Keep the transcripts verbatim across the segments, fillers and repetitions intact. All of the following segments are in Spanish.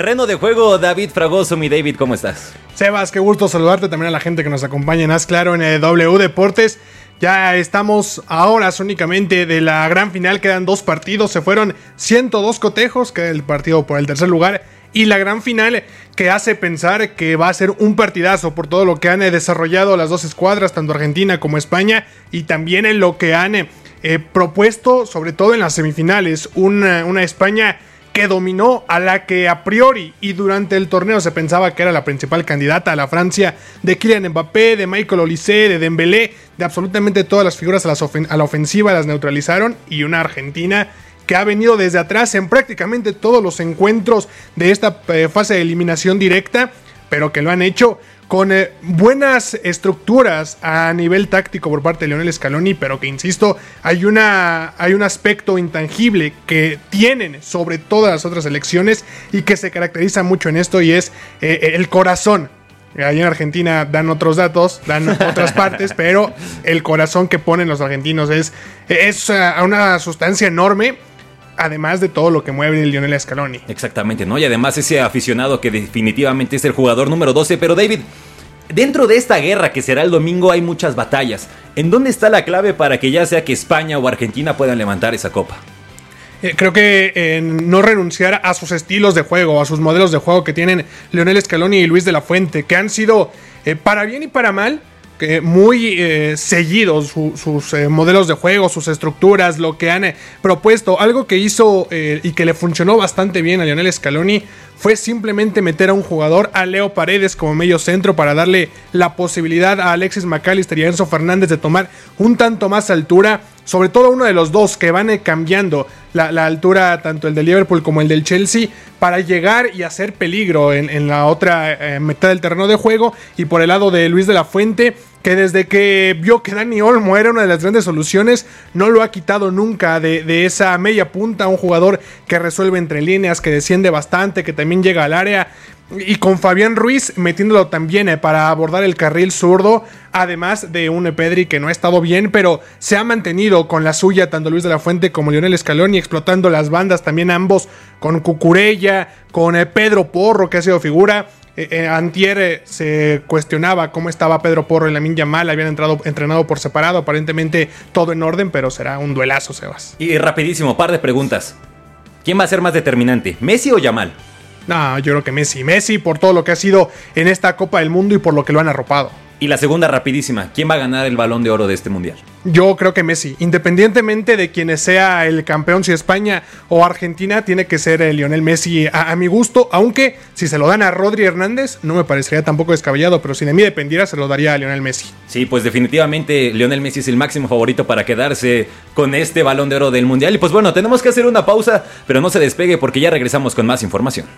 terreno de juego, David Fragoso. Mi David, ¿cómo estás? Sebas, qué gusto saludarte, también a la gente que nos acompaña en Haz Claro en el W Deportes. Ya estamos a horas únicamente de la gran final, quedan dos partidos, se fueron ciento dos cotejos, queda el partido por el tercer lugar y la gran final que hace pensar que va a ser un partidazo por todo lo que han desarrollado las dos escuadras, tanto Argentina como España, y también en lo que han eh, propuesto, sobre todo en las semifinales, una, una España que dominó, a la que a priori y durante el torneo se pensaba que era la principal candidata, a la Francia de Kylian Mbappé, de Michael Olise, de Dembélé, de absolutamente todas las figuras a, las ofen- a la ofensiva las neutralizaron, y una Argentina que ha venido desde atrás en prácticamente todos los encuentros de esta eh, fase de eliminación directa, pero que lo han hecho con eh, buenas estructuras a nivel táctico por parte de Lionel Scaloni, pero que, insisto, hay, una, hay un aspecto intangible que tienen sobre todas las otras selecciones y que se caracteriza mucho en esto, y es eh, el corazón. Allá en Argentina dan otros datos, dan otras partes, pero el corazón que ponen los argentinos es, es uh, una sustancia enorme, además de todo lo que mueve el Lionel Scaloni. Exactamente, ¿no? Y además ese aficionado que definitivamente es el jugador número doce. Pero David, dentro de esta guerra que será el domingo hay muchas batallas. ¿En dónde está la clave para que ya sea que España o Argentina puedan levantar esa copa? Eh, creo que eh, no renunciar a sus estilos de juego, a sus modelos de juego que tienen Lionel Scaloni y Luis de la Fuente, que han sido, eh, para bien y para mal, que muy eh, seguidos su, sus eh, modelos de juego, sus estructuras, lo que han eh, propuesto. Algo que hizo eh, y que le funcionó bastante bien a Lionel Scaloni fue simplemente meter a un jugador, a Leo Paredes, como medio centro, para darle la posibilidad a Alexis McAllister y a Enzo Fernández de tomar un tanto más altura, sobre todo uno de los dos que van eh, cambiando la, la altura, tanto el de Liverpool como el del Chelsea, para llegar y hacer peligro en, en la otra eh, mitad del terreno de juego. Y por el lado de Luis de la Fuente, que desde que vio que Dani Olmo era una de las grandes soluciones, no lo ha quitado nunca de, de esa media punta, un jugador que resuelve entre líneas, que desciende bastante, que también llega al área, y con Fabián Ruiz metiéndolo también eh, para abordar el carril zurdo, además de un Pedri que no ha estado bien, pero se ha mantenido con la suya tanto Luis de la Fuente como Lionel Scaloni, explotando las bandas también ambos, con Cucurella, con eh, Pedro Porro, que ha sido figura. Eh, eh, antier eh, se cuestionaba cómo estaba Pedro Porro y Lamine Yamal, habían entrado, entrenado por separado, aparentemente todo en orden, pero será un duelazo, Sebas. Y rapidísimo, par de preguntas. ¿Quién va a ser más determinante, Messi o Yamal? No, yo creo que Messi. Messi por todo lo que ha sido en esta Copa del Mundo y por lo que lo han arropado. Y la segunda rapidísima, ¿quién va a ganar el Balón de Oro de este Mundial? Yo creo que Messi, independientemente de quien sea el campeón, si España o Argentina, tiene que ser el Lionel Messi a, a mi gusto, aunque si se lo dan a Rodri Hernández no me parecería tampoco descabellado, pero si de mí dependiera se lo daría a Lionel Messi. Sí, pues definitivamente Lionel Messi es el máximo favorito para quedarse con este Balón de Oro del Mundial. Y pues bueno, tenemos que hacer una pausa, pero no se despegue porque ya regresamos con más información.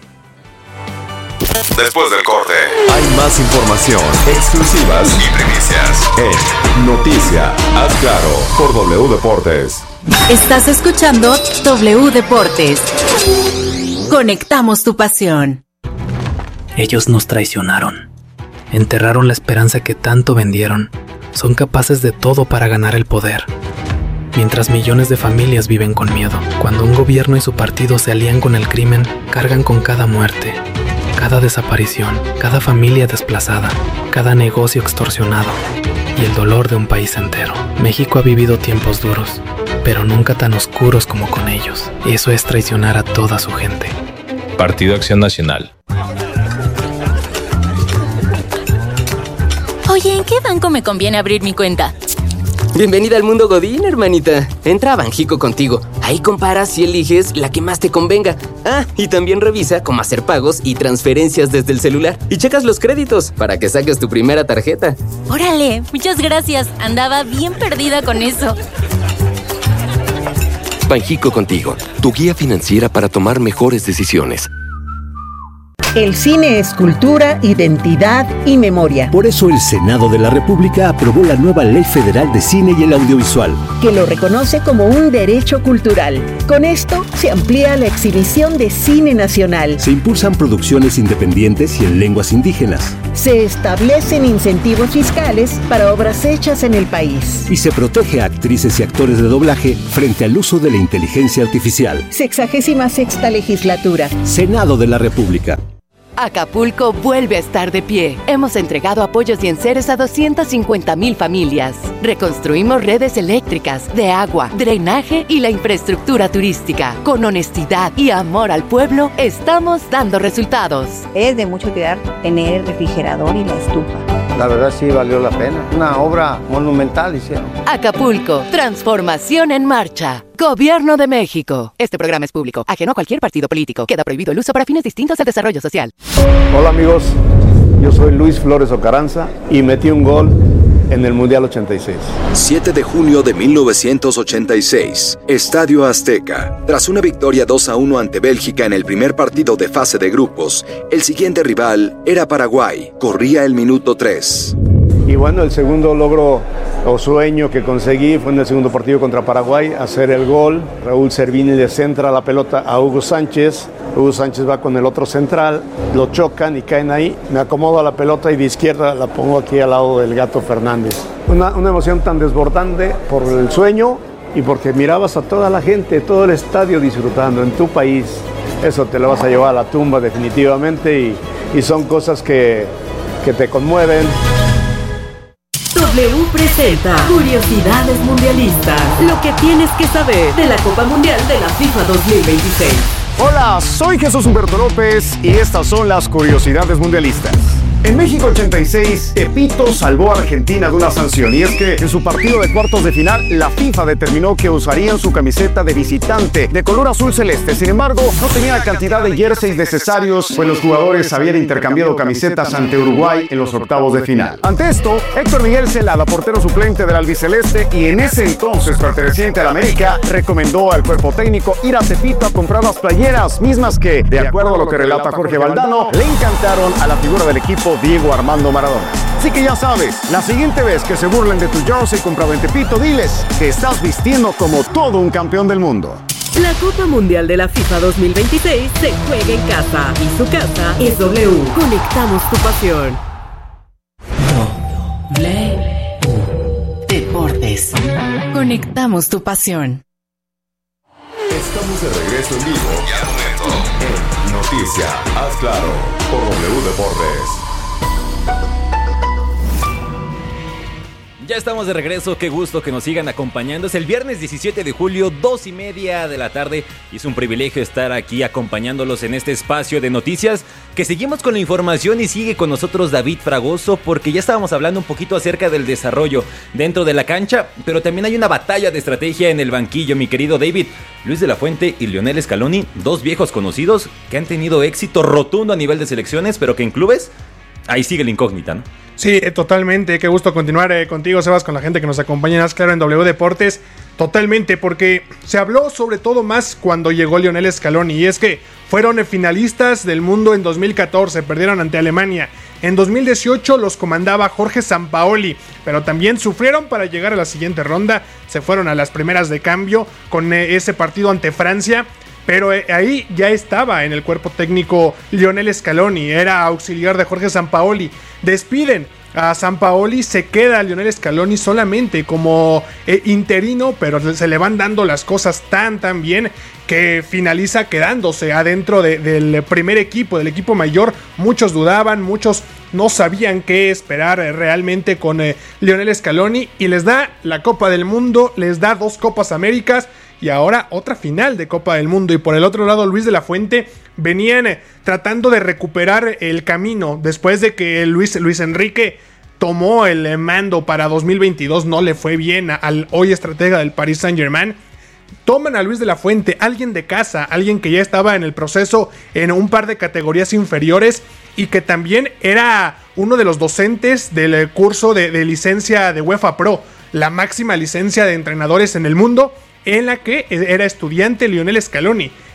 Después del corte, hay más información, exclusivas y primicias en Noticia Haz Claro por W Deportes. Estás escuchando W Deportes. Conectamos tu pasión. Ellos nos traicionaron. Enterraron la esperanza que tanto vendieron. Son capaces de todo para ganar el poder. Mientras millones de familias viven con miedo. Cuando un gobierno y su partido se alían con el crimen, cargan con cada muerte, cada desaparición, cada familia desplazada, cada negocio extorsionado y el dolor de un país entero. México ha vivido tiempos duros, pero nunca tan oscuros como con ellos. Eso es traicionar a toda su gente. Partido Acción Nacional. Oye, ¿en qué banco me conviene abrir mi cuenta? Bienvenida al mundo Godín, hermanita. Entra a Banjico Contigo. Ahí comparas y eliges la que más te convenga. Ah, y también revisa cómo hacer pagos y transferencias desde el celular. Y checas los créditos para que saques tu primera tarjeta. Órale, muchas gracias. Andaba bien perdida con eso. Banjico Contigo, tu guía financiera para tomar mejores decisiones. El cine es cultura, identidad y memoria. Por eso el Senado de la República aprobó la nueva Ley Federal de Cine y el Audiovisual, que lo reconoce como un derecho cultural. Con esto se amplía la exhibición de cine nacional. Se impulsan producciones independientes y en lenguas indígenas. Se establecen incentivos fiscales para obras hechas en el país. Y se protege a actrices y actores de doblaje frente al uso de la inteligencia artificial. Sexagésima sexta legislatura. Senado de la República. Acapulco vuelve a estar de pie. Hemos entregado apoyos y enseres a doscientas cincuenta mil familias. Reconstruimos redes eléctricas, de agua, drenaje y la infraestructura turística. Con honestidad y amor al pueblo, estamos dando resultados. Es de mucha utilidad tener el refrigerador y la estufa. La verdad sí valió la pena. Una obra monumental hicieron. Acapulco, transformación en marcha. Gobierno de México. Este programa es público, ajeno a cualquier partido político. Queda prohibido el uso para fines distintos del desarrollo social. Hola amigos, yo soy Luis Flores Ocaranza y metí un gol en el Mundial ochenta y seis. siete de junio de mil novecientos ochenta y seis, Estadio Azteca. Tras una victoria dos a uno ante Bélgica en el primer partido de fase de grupos, el siguiente rival era Paraguay. Corría el minuto tres. Y bueno, el segundo logro o sueño que conseguí fue en el segundo partido contra Paraguay, hacer el gol. Raúl Servini le centra la pelota a Hugo Sánchez. Hugo Sánchez va con el otro central, lo chocan y caen ahí. Me acomodo a la pelota y de izquierda la pongo aquí al lado del Gato Fernández. Una, una emoción tan desbordante por el sueño y porque mirabas a toda la gente, todo el estadio disfrutando en tu país. Eso te lo vas a llevar a la tumba definitivamente y, y son cosas que, que te conmueven. W presenta Curiosidades Mundialistas. Lo que tienes que saber de la Copa Mundial de la FIFA dos mil veintiséis. Hola, soy Jesús Humberto López y estas son las Curiosidades Mundialistas. En México ochenta y seis, Tepito salvó a Argentina de una sanción, y es que en su partido de cuartos de final, la FIFA determinó que usarían su camiseta de visitante de color azul celeste. Sin embargo, no tenía la cantidad de jerseys necesarios, pues los jugadores habían intercambiado camisetas ante Uruguay en los octavos de final. Ante esto, Héctor Miguel Celada, portero suplente del albiceleste y en ese entonces perteneciente al América, recomendó al cuerpo técnico ir a Tepito a comprar las playeras, mismas que, de acuerdo a lo que relata Jorge Valdano, le encantaron a la figura del equipo Diego Armando Maradona. Así que ya sabes, la siguiente vez que se burlen de tu jersey comprado en Tepito, diles que estás vistiendo como todo un campeón del mundo. La Copa Mundial de la FIFA dos mil veintiséis se juega en casa y su casa es W. Conectamos tu pasión. W Deportes. Conectamos tu pasión. Estamos de regreso en vivo en Noticia, haz claro, por W Deportes. Ya estamos de regreso, qué gusto que nos sigan acompañando. Es el viernes diecisiete de julio, dos y media de la tarde. Y es un privilegio estar aquí acompañándolos en este espacio de noticias. Que seguimos con la información y sigue con nosotros David Fragoso, porque ya estábamos hablando un poquito acerca del desarrollo dentro de la cancha. Pero también hay una batalla de estrategia en el banquillo, mi querido David. Luis de la Fuente y Lionel Scaloni, dos viejos conocidos que han tenido éxito rotundo a nivel de selecciones, pero que en clubes, ahí sigue la incógnita, ¿no? Sí, eh, totalmente. Qué gusto continuar eh, contigo, Sebas, con la gente que nos acompaña en Haz Claro en W Deportes. Totalmente, porque se habló sobre todo más cuando llegó Lionel Scaloni. Y es que fueron finalistas del mundo en dos mil catorce, perdieron ante Alemania. En dos mil dieciocho los comandaba Jorge Sampaoli, pero también sufrieron para llegar a la siguiente ronda. Se fueron a las primeras de cambio con eh, ese partido ante Francia. Pero eh, ahí ya estaba en el cuerpo técnico Lionel Scaloni, era auxiliar de Jorge Sampaoli. Despiden a Sampaoli, se queda Lionel Scaloni solamente como eh, interino, pero se le van dando las cosas tan tan bien que finaliza quedándose adentro de, del primer equipo, del equipo mayor. Muchos dudaban, muchos no sabían qué esperar eh, realmente con eh, Lionel Scaloni, y les da la Copa del Mundo, les da dos Copas Américas y ahora otra final de Copa del Mundo. Y por el otro lado, Luis de la Fuente venían eh, tratando de recuperar el camino después de que Luis, Luis Enrique tomó el eh, mando para dos mil veintidós. No le fue bien a, al hoy estratega del Paris Saint-Germain. Toman a Luis de la Fuente, alguien de casa, alguien que ya estaba en el proceso en un par de categorías inferiores y que también era uno de los docentes del curso de, de licencia de UEFA Pro, la máxima licencia de entrenadores en el mundo, en la que era estudiante Lionel Scaloni.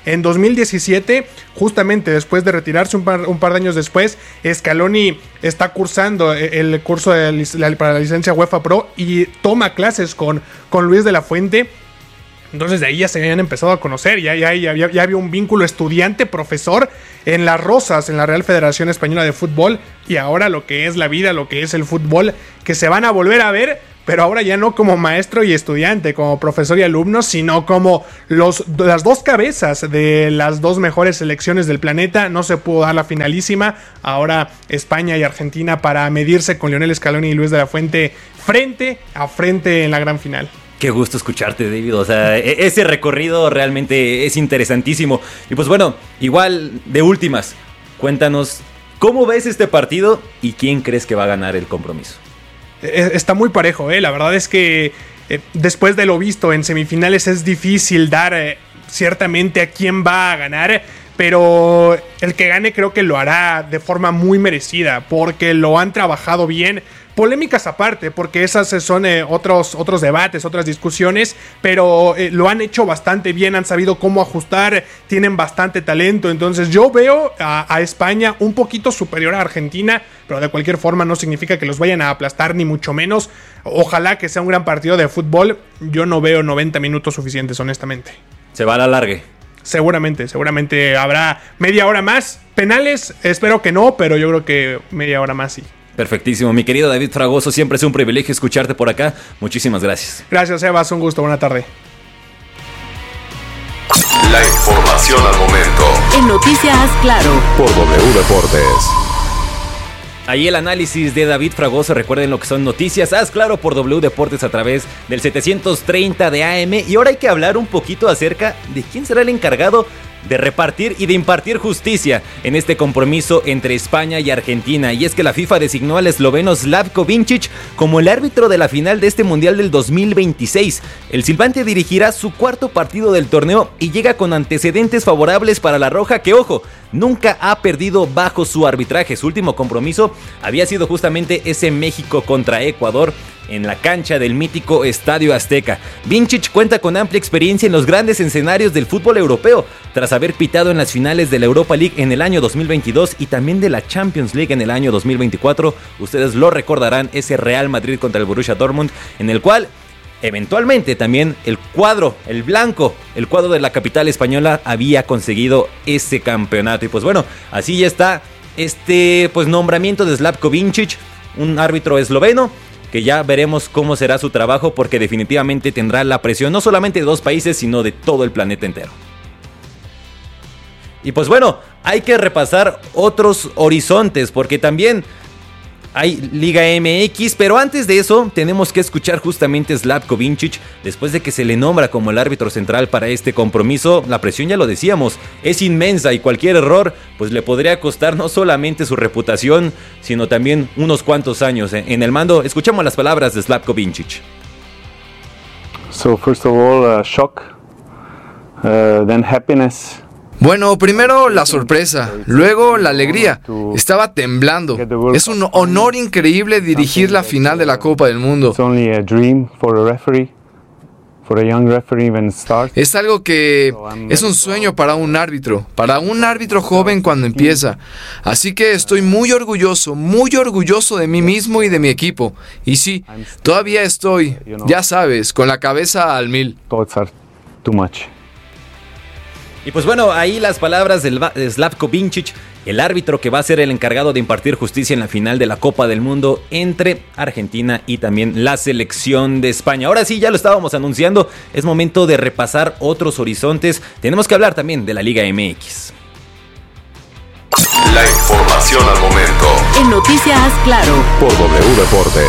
En dos mil diecisiete, justamente después de retirarse un par, un par de años después, Scaloni está cursando el curso de la, para la licencia UEFA Pro y toma clases con, con Luis de la Fuente. Entonces de ahí ya se habían empezado a conocer, ya, ya, ya, ya había un vínculo estudiante-profesor en las Rosas, en la Real Federación Española de Fútbol, y ahora lo que es la vida, lo que es el fútbol, que se van a volver a ver, pero ahora ya no como maestro y estudiante, como profesor y alumno, sino como los, las dos cabezas de las dos mejores selecciones del planeta. No se pudo dar la finalísima, ahora España y Argentina para medirse con Lionel Scaloni y Luis de la Fuente frente a frente en la gran final. Qué gusto escucharte, David. O sea, ese recorrido realmente es interesantísimo. Y pues bueno, igual de últimas, cuéntanos, ¿cómo ves este partido y quién crees que va a ganar el compromiso? Está muy parejo, ¿eh? La verdad es que eh, después de lo visto en semifinales es difícil dar eh, ciertamente a quién va a ganar, pero el que gane creo que lo hará de forma muy merecida, porque lo han trabajado bien. Polémicas aparte, porque esas son eh, otros, otros debates, otras discusiones, pero eh, lo han hecho bastante bien, han sabido cómo ajustar, tienen bastante talento. Entonces yo veo a, a España un poquito superior a Argentina, pero de cualquier forma no significa que los vayan a aplastar, ni mucho menos. Ojalá que sea un gran partido de fútbol. Yo no veo noventa minutos suficientes, honestamente. Se va a la largue. Seguramente, seguramente habrá media hora más. Penales, espero que no, pero yo creo que media hora más sí. Perfectísimo, mi querido David Fragoso, siempre es un privilegio escucharte por acá. Muchísimas gracias. Gracias, Sebas, un gusto, buena tarde. La información al momento. En Noticias Claro. Por W Deportes. Ahí el análisis de David Fragoso. Recuerden lo que son noticias. Haz claro por W Deportes a través del setecientos treinta de A M. Y ahora hay que hablar un poquito acerca de quién será el encargado de repartir y de impartir justicia en este compromiso entre España y Argentina. Y es que la FIFA designó al esloveno Slavko Vincic como el árbitro de la final de este Mundial del dos mil veintiséis. El silbante dirigirá su cuarto partido del torneo y llega con antecedentes favorables para la Roja, que ojo, nunca ha perdido bajo su arbitraje. Su último compromiso había sido justamente ese México contra Ecuador en la cancha del mítico Estadio Azteca. Vincic cuenta con amplia experiencia en los grandes escenarios del fútbol europeo, tras haber pitado en las finales de la Europa League en el año dos mil veintidós y también de la Champions League en el año dos mil veinticuatro. Ustedes lo recordarán, ese Real Madrid contra el Borussia Dortmund, en el cual eventualmente también el cuadro, el blanco, el cuadro de la capital española había conseguido ese campeonato. Y pues bueno, así ya está este pues nombramiento de Slavko Vincic, un árbitro esloveno, que ya veremos cómo será su trabajo, porque definitivamente tendrá la presión no solamente de dos países, sino de todo el planeta entero. Y pues bueno, hay que repasar otros horizontes, porque también hay Liga M X, pero antes de eso tenemos que escuchar justamente a Slavko Vincic. Después de que se le nombra como el árbitro central para este compromiso, la presión, ya lo decíamos, es inmensa, y cualquier error pues le podría costar no solamente su reputación, sino también unos cuantos años en el mando. Escuchamos las palabras de Slavko Vincic. So first of all, uh, shock, uh, then happiness. Bueno, primero la sorpresa, luego la alegría. Estaba temblando. Es un honor increíble dirigir la final de la Copa del Mundo. Es algo que es un sueño para un árbitro, para un árbitro joven cuando empieza. Así que estoy muy orgulloso, muy orgulloso de mí mismo y de mi equipo. Y sí, todavía estoy, ya sabes, con la cabeza al mil. Y pues bueno, ahí las palabras de Slavko Vincic, el árbitro que va a ser el encargado de impartir justicia en la final de la Copa del Mundo entre Argentina y también la selección de España. Ahora sí, ya lo estábamos anunciando, es momento de repasar otros horizontes. Tenemos que hablar también de la Liga M X. La información al momento. En Noticias Claro. Por W Deportes.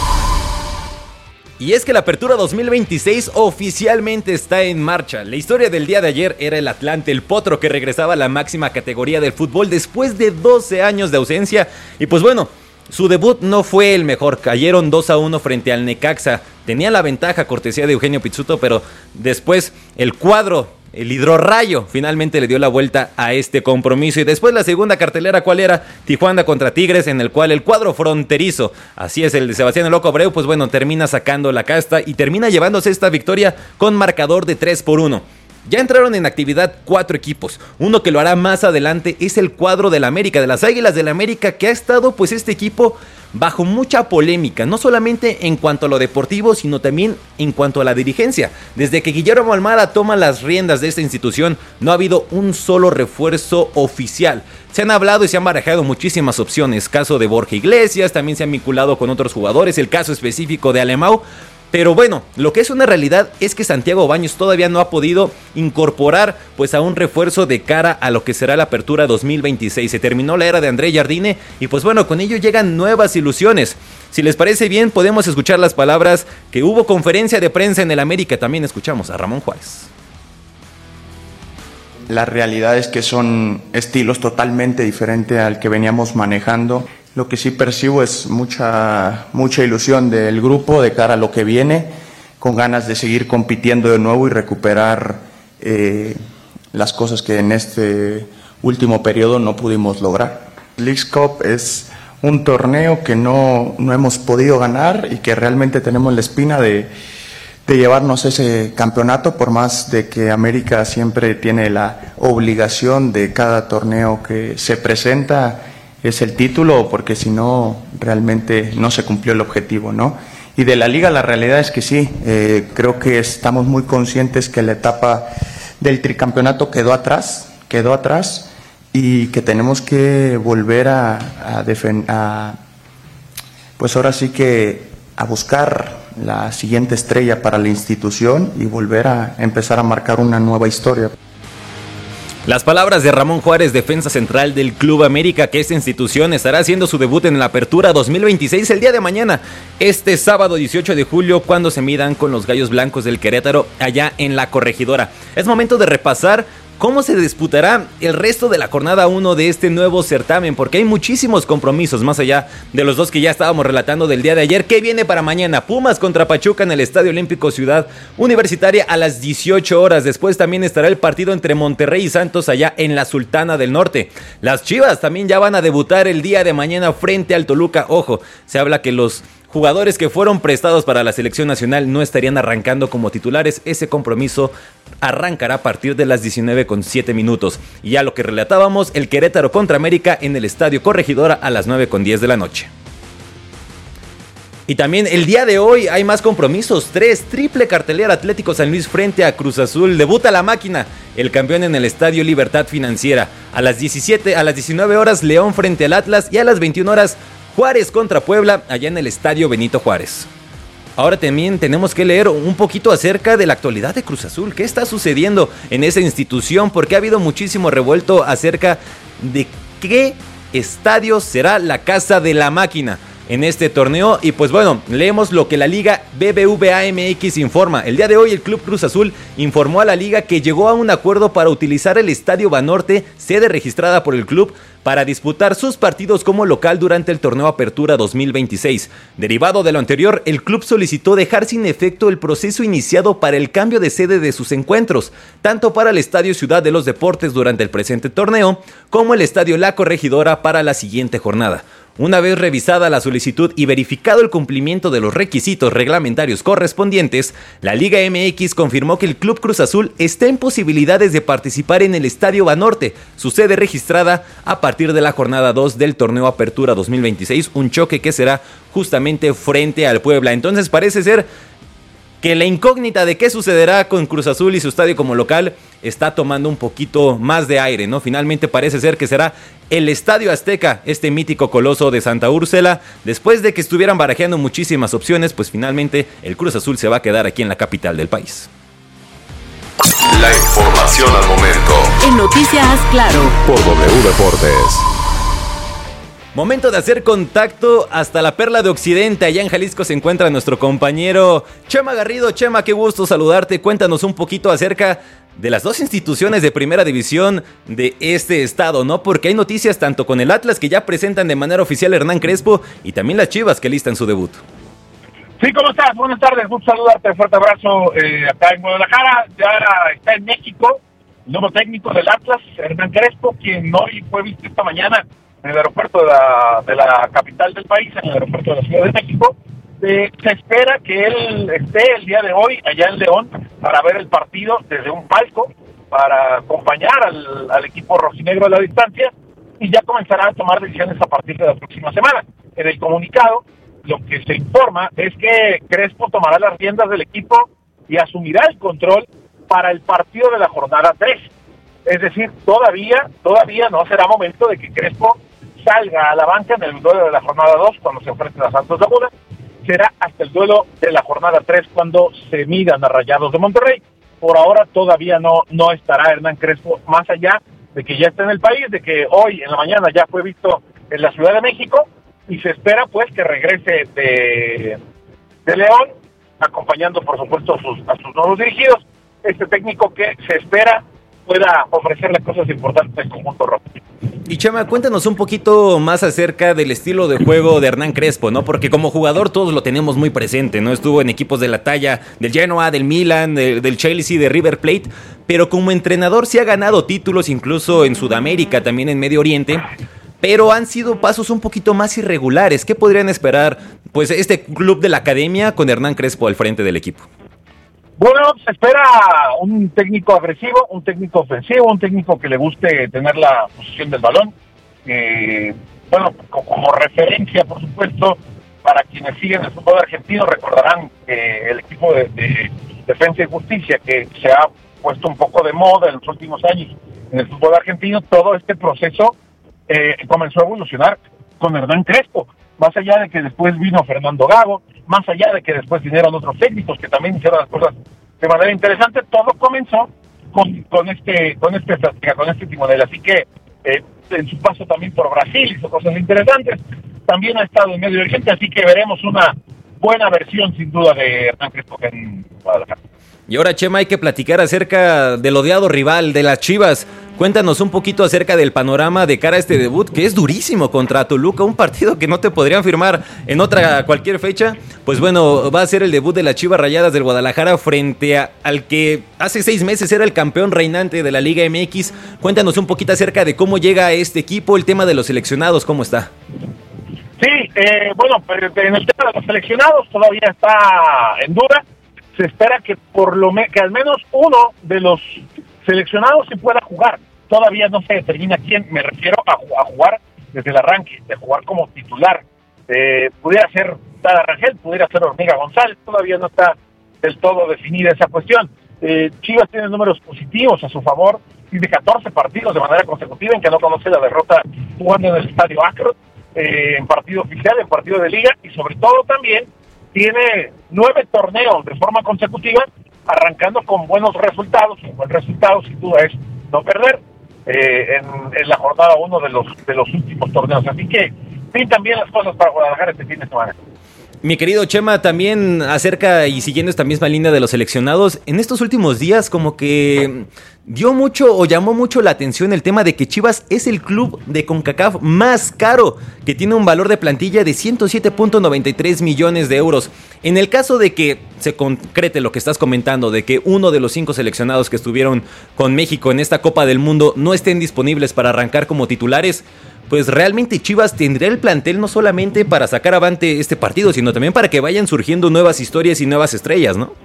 Y es que la Apertura dos mil veintiséis oficialmente está en marcha. La historia del día de ayer era el Atlante, el potro que regresaba a la máxima categoría del fútbol después de doce años de ausencia. Y pues bueno, su debut no fue el mejor. Cayeron dos a uno frente al Necaxa. Tenía la ventaja, cortesía de Eugenio Pizzuto, pero después el cuadro, el hidrorrayo, finalmente le dio la vuelta a este compromiso. Y después la segunda cartelera, ¿cuál era? Tijuana contra Tigres, en el cual el cuadro fronterizo, así es, el de Sebastián el Loco Abreu, pues bueno, termina sacando la casta y termina llevándose esta victoria con marcador de tres por uno. Ya entraron en actividad cuatro equipos. Uno que lo hará más adelante es el cuadro del América, de las Águilas del América, que ha estado pues este equipo bajo mucha polémica, no solamente en cuanto a lo deportivo, sino también en cuanto a la dirigencia. Desde que Guillermo Almada toma las riendas de esta institución, no ha habido un solo refuerzo oficial. Se han hablado y se han barajado muchísimas opciones. Caso de Borja Iglesias, también se han vinculado con otros jugadores, el caso específico de Alemão. Pero bueno, lo que es una realidad es que Santiago Baños todavía no ha podido incorporar pues a un refuerzo de cara a lo que será la apertura dos mil veintiséis. Se terminó la era de André Jardine y pues bueno, con ello llegan nuevas ilusiones. Si les parece bien, podemos escuchar las palabras que hubo conferencia de prensa en el América. También escuchamos a Ramón Juárez. La realidad es que son estilos totalmente diferentes al que veníamos manejando. Lo que sí percibo es mucha, mucha ilusión del grupo de cara a lo que viene, con ganas de seguir compitiendo de nuevo y recuperar eh, las cosas que en este último periodo no pudimos lograr. Leagues Cup es un torneo que no, no hemos podido ganar y que realmente tenemos la espina de, de llevarnos ese campeonato, por más de que América siempre tiene la obligación de cada torneo que se presenta es el título, porque si no, realmente no se cumplió el objetivo, ¿no? Y de la liga, la realidad es que sí, eh, creo que estamos muy conscientes que la etapa del tricampeonato quedó atrás, quedó atrás, y que tenemos que volver a, a, defen- a pues ahora sí que a buscar la siguiente estrella para la institución y volver a empezar a marcar una nueva historia. Las palabras de Ramón Juárez, defensa central del Club América, que esta institución estará haciendo su debut en la apertura dos mil veintiséis el día de mañana, este sábado dieciocho de julio, cuando se midan con los Gallos Blancos del Querétaro allá en la Corregidora. Es momento de repasar cómo se disputará el resto de la jornada uno de este nuevo certamen, porque hay muchísimos compromisos, más allá de los dos que ya estábamos relatando del día de ayer. ¿Qué viene para mañana? Pumas contra Pachuca en el Estadio Olímpico Ciudad Universitaria a las dieciocho horas. Después también estará el partido entre Monterrey y Santos allá en la Sultana del Norte. Las Chivas también ya van a debutar el día de mañana frente al Toluca. Ojo, se habla que los jugadores que fueron prestados para la selección nacional no estarían arrancando como titulares. Ese compromiso arrancará a partir de las diecinueve con siete minutos. Y ya lo que relatábamos, el Querétaro contra América en el Estadio Corregidora a las nueve con diez de la noche. Y también el día de hoy hay más compromisos. Tres, triple cartelera: Atlético San Luis frente a Cruz Azul. Debuta la máquina, el campeón en el Estadio Libertad Financiera. A las diecisiete, a las diecinueve horas, León frente al Atlas. Y a las veintiuna horas, Juárez contra Puebla, allá en el Estadio Benito Juárez. Ahora también tenemos que leer un poquito acerca de la actualidad de Cruz Azul. ¿Qué está sucediendo en esa institución? Porque ha habido muchísimo revuelto acerca de qué estadio será la casa de la máquina en este torneo. Y pues bueno, leemos lo que la Liga B B V A M X informa. El día de hoy el Club Cruz Azul informó a la Liga que llegó a un acuerdo para utilizar el Estadio Banorte, sede registrada por el club, para disputar sus partidos como local durante el torneo Apertura dos mil veintiséis. Derivado de lo anterior, el club solicitó dejar sin efecto el proceso iniciado para el cambio de sede de sus encuentros, tanto para el Estadio Ciudad de los Deportes durante el presente torneo, como el Estadio La Corregidora para la siguiente jornada. Una vez revisada la solicitud y verificado el cumplimiento de los requisitos reglamentarios correspondientes, la Liga M X confirmó que el Club Cruz Azul está en posibilidades de participar en el Estadio Banorte, su sede registrada a partir de la jornada dos del torneo Apertura dos mil veintiséis, un choque que será justamente frente al Puebla. Entonces parece ser que la incógnita de qué sucederá con Cruz Azul y su estadio como local está tomando un poquito más de aire, ¿no? Finalmente parece ser que será el Estadio Azteca, este mítico coloso de Santa Úrsula. Después de que estuvieran barajeando muchísimas opciones, pues finalmente el Cruz Azul se va a quedar aquí en la capital del país. La información al momento. En Noticias Claro. Por W Deportes. Momento de hacer contacto hasta la Perla de Occidente. Allá en Jalisco se encuentra nuestro compañero Chema Garrido. Chema, qué gusto saludarte. Cuéntanos un poquito acerca de las dos instituciones de primera división de este estado, ¿no? Porque hay noticias tanto con el Atlas, que ya presentan de manera oficial a Hernán Crespo, y también las Chivas, que listan su debut. Sí, ¿cómo estás? Buenas tardes, gusto saludarte, fuerte abrazo eh, acá en Guadalajara. Ya está en México el nuevo técnico del Atlas, Hernán Crespo, quien hoy fue visto esta mañana en el aeropuerto de la, de la capital del país, en el aeropuerto de la Ciudad de México. Eh, se espera que él esté el día de hoy allá en León para ver el partido desde un palco para acompañar al, al equipo rojinegro a la distancia y ya comenzará a tomar decisiones a partir de la próxima semana. En el comunicado, lo que se informa es que Crespo tomará las riendas del equipo y asumirá el control para el partido de la jornada tres. Es decir, todavía, todavía no será momento de que Crespo salga a la banca en el duelo de la jornada dos cuando se enfrenten a Santos Laguna. Será hasta el duelo de la jornada tres cuando se midan a Rayados de Monterrey. Por ahora todavía no, no estará Hernán Crespo, más allá de que ya está en el país, de que hoy en la mañana ya fue visto en la Ciudad de México y se espera pues que regrese de, de León, acompañando por supuesto a sus, a sus nuevos dirigidos, este técnico que se espera pueda ofrecerle cosas importantes al conjunto rojo. Y Chema, cuéntanos un poquito más acerca del estilo de juego de Hernán Crespo, ¿no? Porque como jugador todos lo tenemos muy presente, ¿no? Estuvo en equipos de la talla del Genoa, del Milan, de, del Chelsea, de River Plate, pero como entrenador sí ha ganado títulos incluso en Sudamérica, también en Medio Oriente, pero han sido pasos un poquito más irregulares. ¿Qué podrían esperar, pues, este club de la academia con Hernán Crespo al frente del equipo? Bueno, se espera un técnico agresivo, un técnico ofensivo, un técnico que le guste tener la posición del balón. Eh, bueno, como referencia, por supuesto, para quienes siguen el fútbol argentino, recordarán que el equipo de, de Defensa y Justicia, que se ha puesto un poco de moda en los últimos años en el fútbol argentino, todo este proceso eh, comenzó a evolucionar con Hernán Crespo. Más allá de que después vino Fernando Gago, más allá de que después vinieron otros técnicos que también hicieron las cosas de manera interesante, todo comenzó con, con este con este estrategia, con este timonel. Así que eh, en su paso también por Brasil hizo cosas interesantes, también ha estado en Medio Oriente, así que veremos una buena versión sin duda de Hernán Crespo en Guadalajara. Y ahora, Chema, hay que platicar acerca del odiado rival de las Chivas. Cuéntanos un poquito acerca del panorama de cara a este debut, que es durísimo contra Toluca, un partido que no te podrían firmar en otra cualquier fecha. Pues bueno, va a ser el debut de las Chivas Rayadas del Guadalajara frente a, al que hace seis meses era el campeón reinante de la Liga M X. Cuéntanos un poquito acerca de cómo llega a este equipo, el tema de los seleccionados, ¿cómo está? Sí, eh, bueno, pero en el tema de los seleccionados todavía está en duda. Se espera que por lo me- que al menos uno de los seleccionados se pueda jugar. Todavía no se determina quién, me refiero a, a jugar desde el arranque, de jugar como titular. Eh, pudiera ser Tala Rangel, pudiera ser Hormiga González, todavía no está del todo definida esa cuestión. Eh, Chivas tiene números positivos a su favor, tiene catorce partidos de manera consecutiva en que no conoce la derrota jugando en el Estadio Akron, eh, en partido oficial, en partido de liga, y sobre todo también tiene nueve torneos de forma consecutiva, arrancando con buenos resultados. Un buen resultado, sin duda, es no perder eh, en, en la jornada uno de los de los últimos torneos. Así que pintan bien las cosas para Guadalajara este fin de semana. Mi querido Chema, también acerca y siguiendo esta misma línea de los seleccionados, en estos últimos días como que dio mucho o llamó mucho la atención el tema de que Chivas es el club de CONCACAF más caro, que tiene un valor de plantilla de ciento siete punto noventa y tres millones de euros. En el caso de que se concrete lo que estás comentando, de que uno de los cinco seleccionados que estuvieron con México en esta Copa del Mundo no estén disponibles para arrancar como titulares, pues realmente Chivas tendría el plantel no solamente para sacar avante este partido, sino también para que vayan surgiendo nuevas historias y nuevas estrellas, ¿no?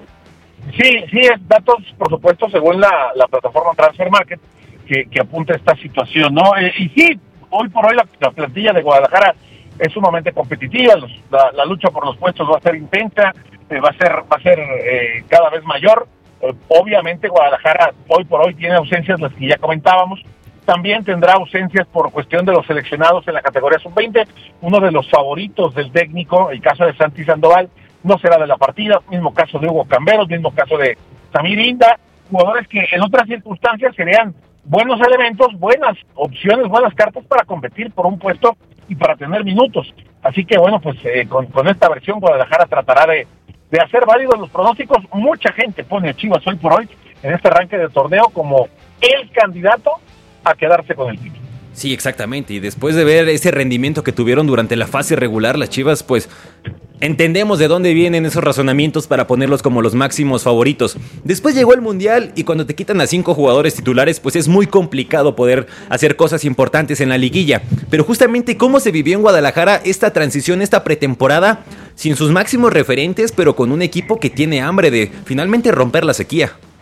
Sí, sí, es datos, por supuesto, según la, la plataforma Transfer Market, que, que apunta a esta situación, ¿no? Eh, y sí, hoy por hoy la, la plantilla de Guadalajara es sumamente competitiva, los, la, la lucha por los puestos va a ser intensa, eh, va a ser, va a ser eh, cada vez mayor. Eh, obviamente Guadalajara hoy por hoy tiene ausencias, las que ya comentábamos. También tendrá ausencias por cuestión de los seleccionados en la categoría sub veinte. Uno de los favoritos del técnico, el caso de Santi Sandoval, no será de la partida. Mismo caso de Hugo Camberos, mismo caso de Samir Inda. Jugadores que en otras circunstancias serían buenos elementos, buenas opciones, buenas cartas para competir por un puesto y para tener minutos. Así que bueno, pues eh, con, con esta versión Guadalajara tratará de, de hacer válidos los pronósticos. Mucha gente pone a Chivas hoy por hoy en este arranque de torneo como el candidato a quedarse con el título. Sí, exactamente, y después de ver ese rendimiento que tuvieron durante la fase regular las Chivas, pues entendemos de dónde vienen esos razonamientos para ponerlos como los máximos favoritos. Después llegó el Mundial y cuando te quitan a cinco jugadores titulares, pues es muy complicado poder hacer cosas importantes en la liguilla. Pero justamente cómo se vivió en Guadalajara esta transición, esta pretemporada, sin sus máximos referentes, pero con un equipo que tiene hambre de finalmente romper la sequía.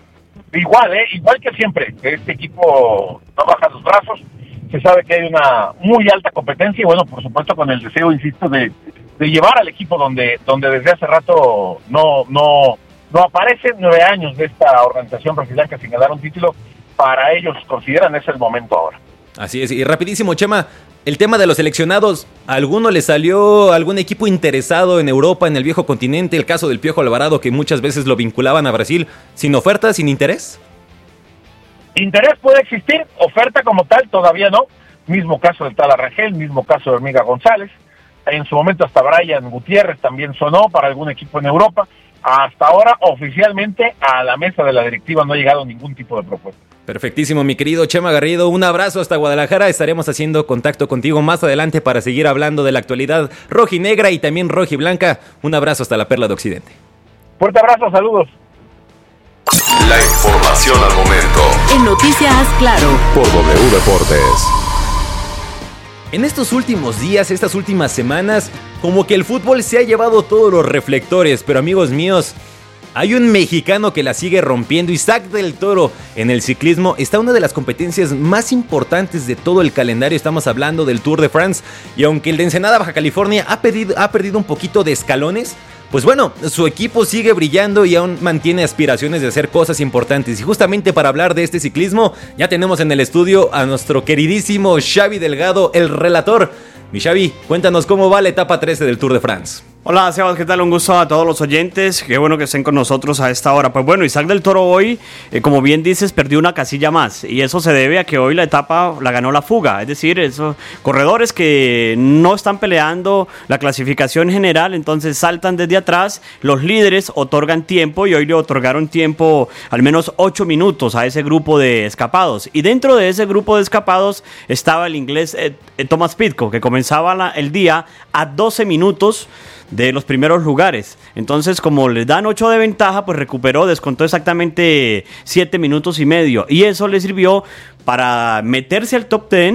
igual, ¿eh? Igual que siempre, este equipo no baja los brazos, se sabe que hay una muy alta competencia y bueno, por supuesto con el deseo, insisto, de, de llevar al equipo donde, donde desde hace rato no, no, no aparecen nueve años de esta organización rojiblanca sin ganar un título, para ellos consideran es el momento ahora. Así es, y rapidísimo, Chema, el tema de los seleccionados, ¿a alguno le salió algún equipo interesado en Europa, en el viejo continente? El caso del Piojo Alvarado, que muchas veces lo vinculaban a Brasil, ¿sin oferta, sin interés? Interés puede existir, oferta como tal todavía no. Mismo caso del Tala Rangel, mismo caso de Hormiga González. En su momento hasta Brian Gutiérrez también sonó para algún equipo en Europa. Hasta ahora, oficialmente, a la mesa de la directiva no ha llegado ningún tipo de propuesta. Perfectísimo, mi querido Chema Garrido. Un abrazo hasta Guadalajara. Estaremos haciendo contacto contigo más adelante para seguir hablando de la actualidad rojinegra y también rojiblanca. Un abrazo hasta la Perla de Occidente. Fuerte abrazo, saludos. La información al momento. En Noticias Claro. Por W Deportes. En estos últimos días, estas últimas semanas, como que el fútbol se ha llevado todos los reflectores, pero amigos míos, hay un mexicano que la sigue rompiendo. Isaac del Toro en el ciclismo está una de las competencias más importantes de todo el calendario. Estamos hablando del Tour de France, y aunque el de Ensenada, Baja California, ha perdido, ha perdido un poquito de escalones, pues bueno, su equipo sigue brillando y aún mantiene aspiraciones de hacer cosas importantes. Y justamente para hablar de este ciclismo, ya tenemos en el estudio a nuestro queridísimo Xavi Delgado, el relator. Mi Xavi, cuéntanos cómo va la etapa trece del Tour de France. Hola, Sebas, ¿qué tal? Un gusto a todos los oyentes. Qué bueno que estén con nosotros a esta hora. Pues bueno, Isaac del Toro hoy, eh, como bien dices, perdió una casilla más. Y eso se debe a que hoy la etapa la ganó la fuga. Es decir, esos corredores que no están peleando la clasificación general, entonces saltan desde atrás. Los líderes otorgan tiempo y hoy le otorgaron tiempo, al menos ocho minutos a ese grupo de escapados. Y dentro de ese grupo de escapados estaba el inglés eh, eh, Thomas Pidcock, que comenzaba la, el día a doce minutos de los primeros lugares. Entonces, como les dan ocho de ventaja, pues recuperó, descontó exactamente siete minutos y medio. Y eso le sirvió para meterse al top diez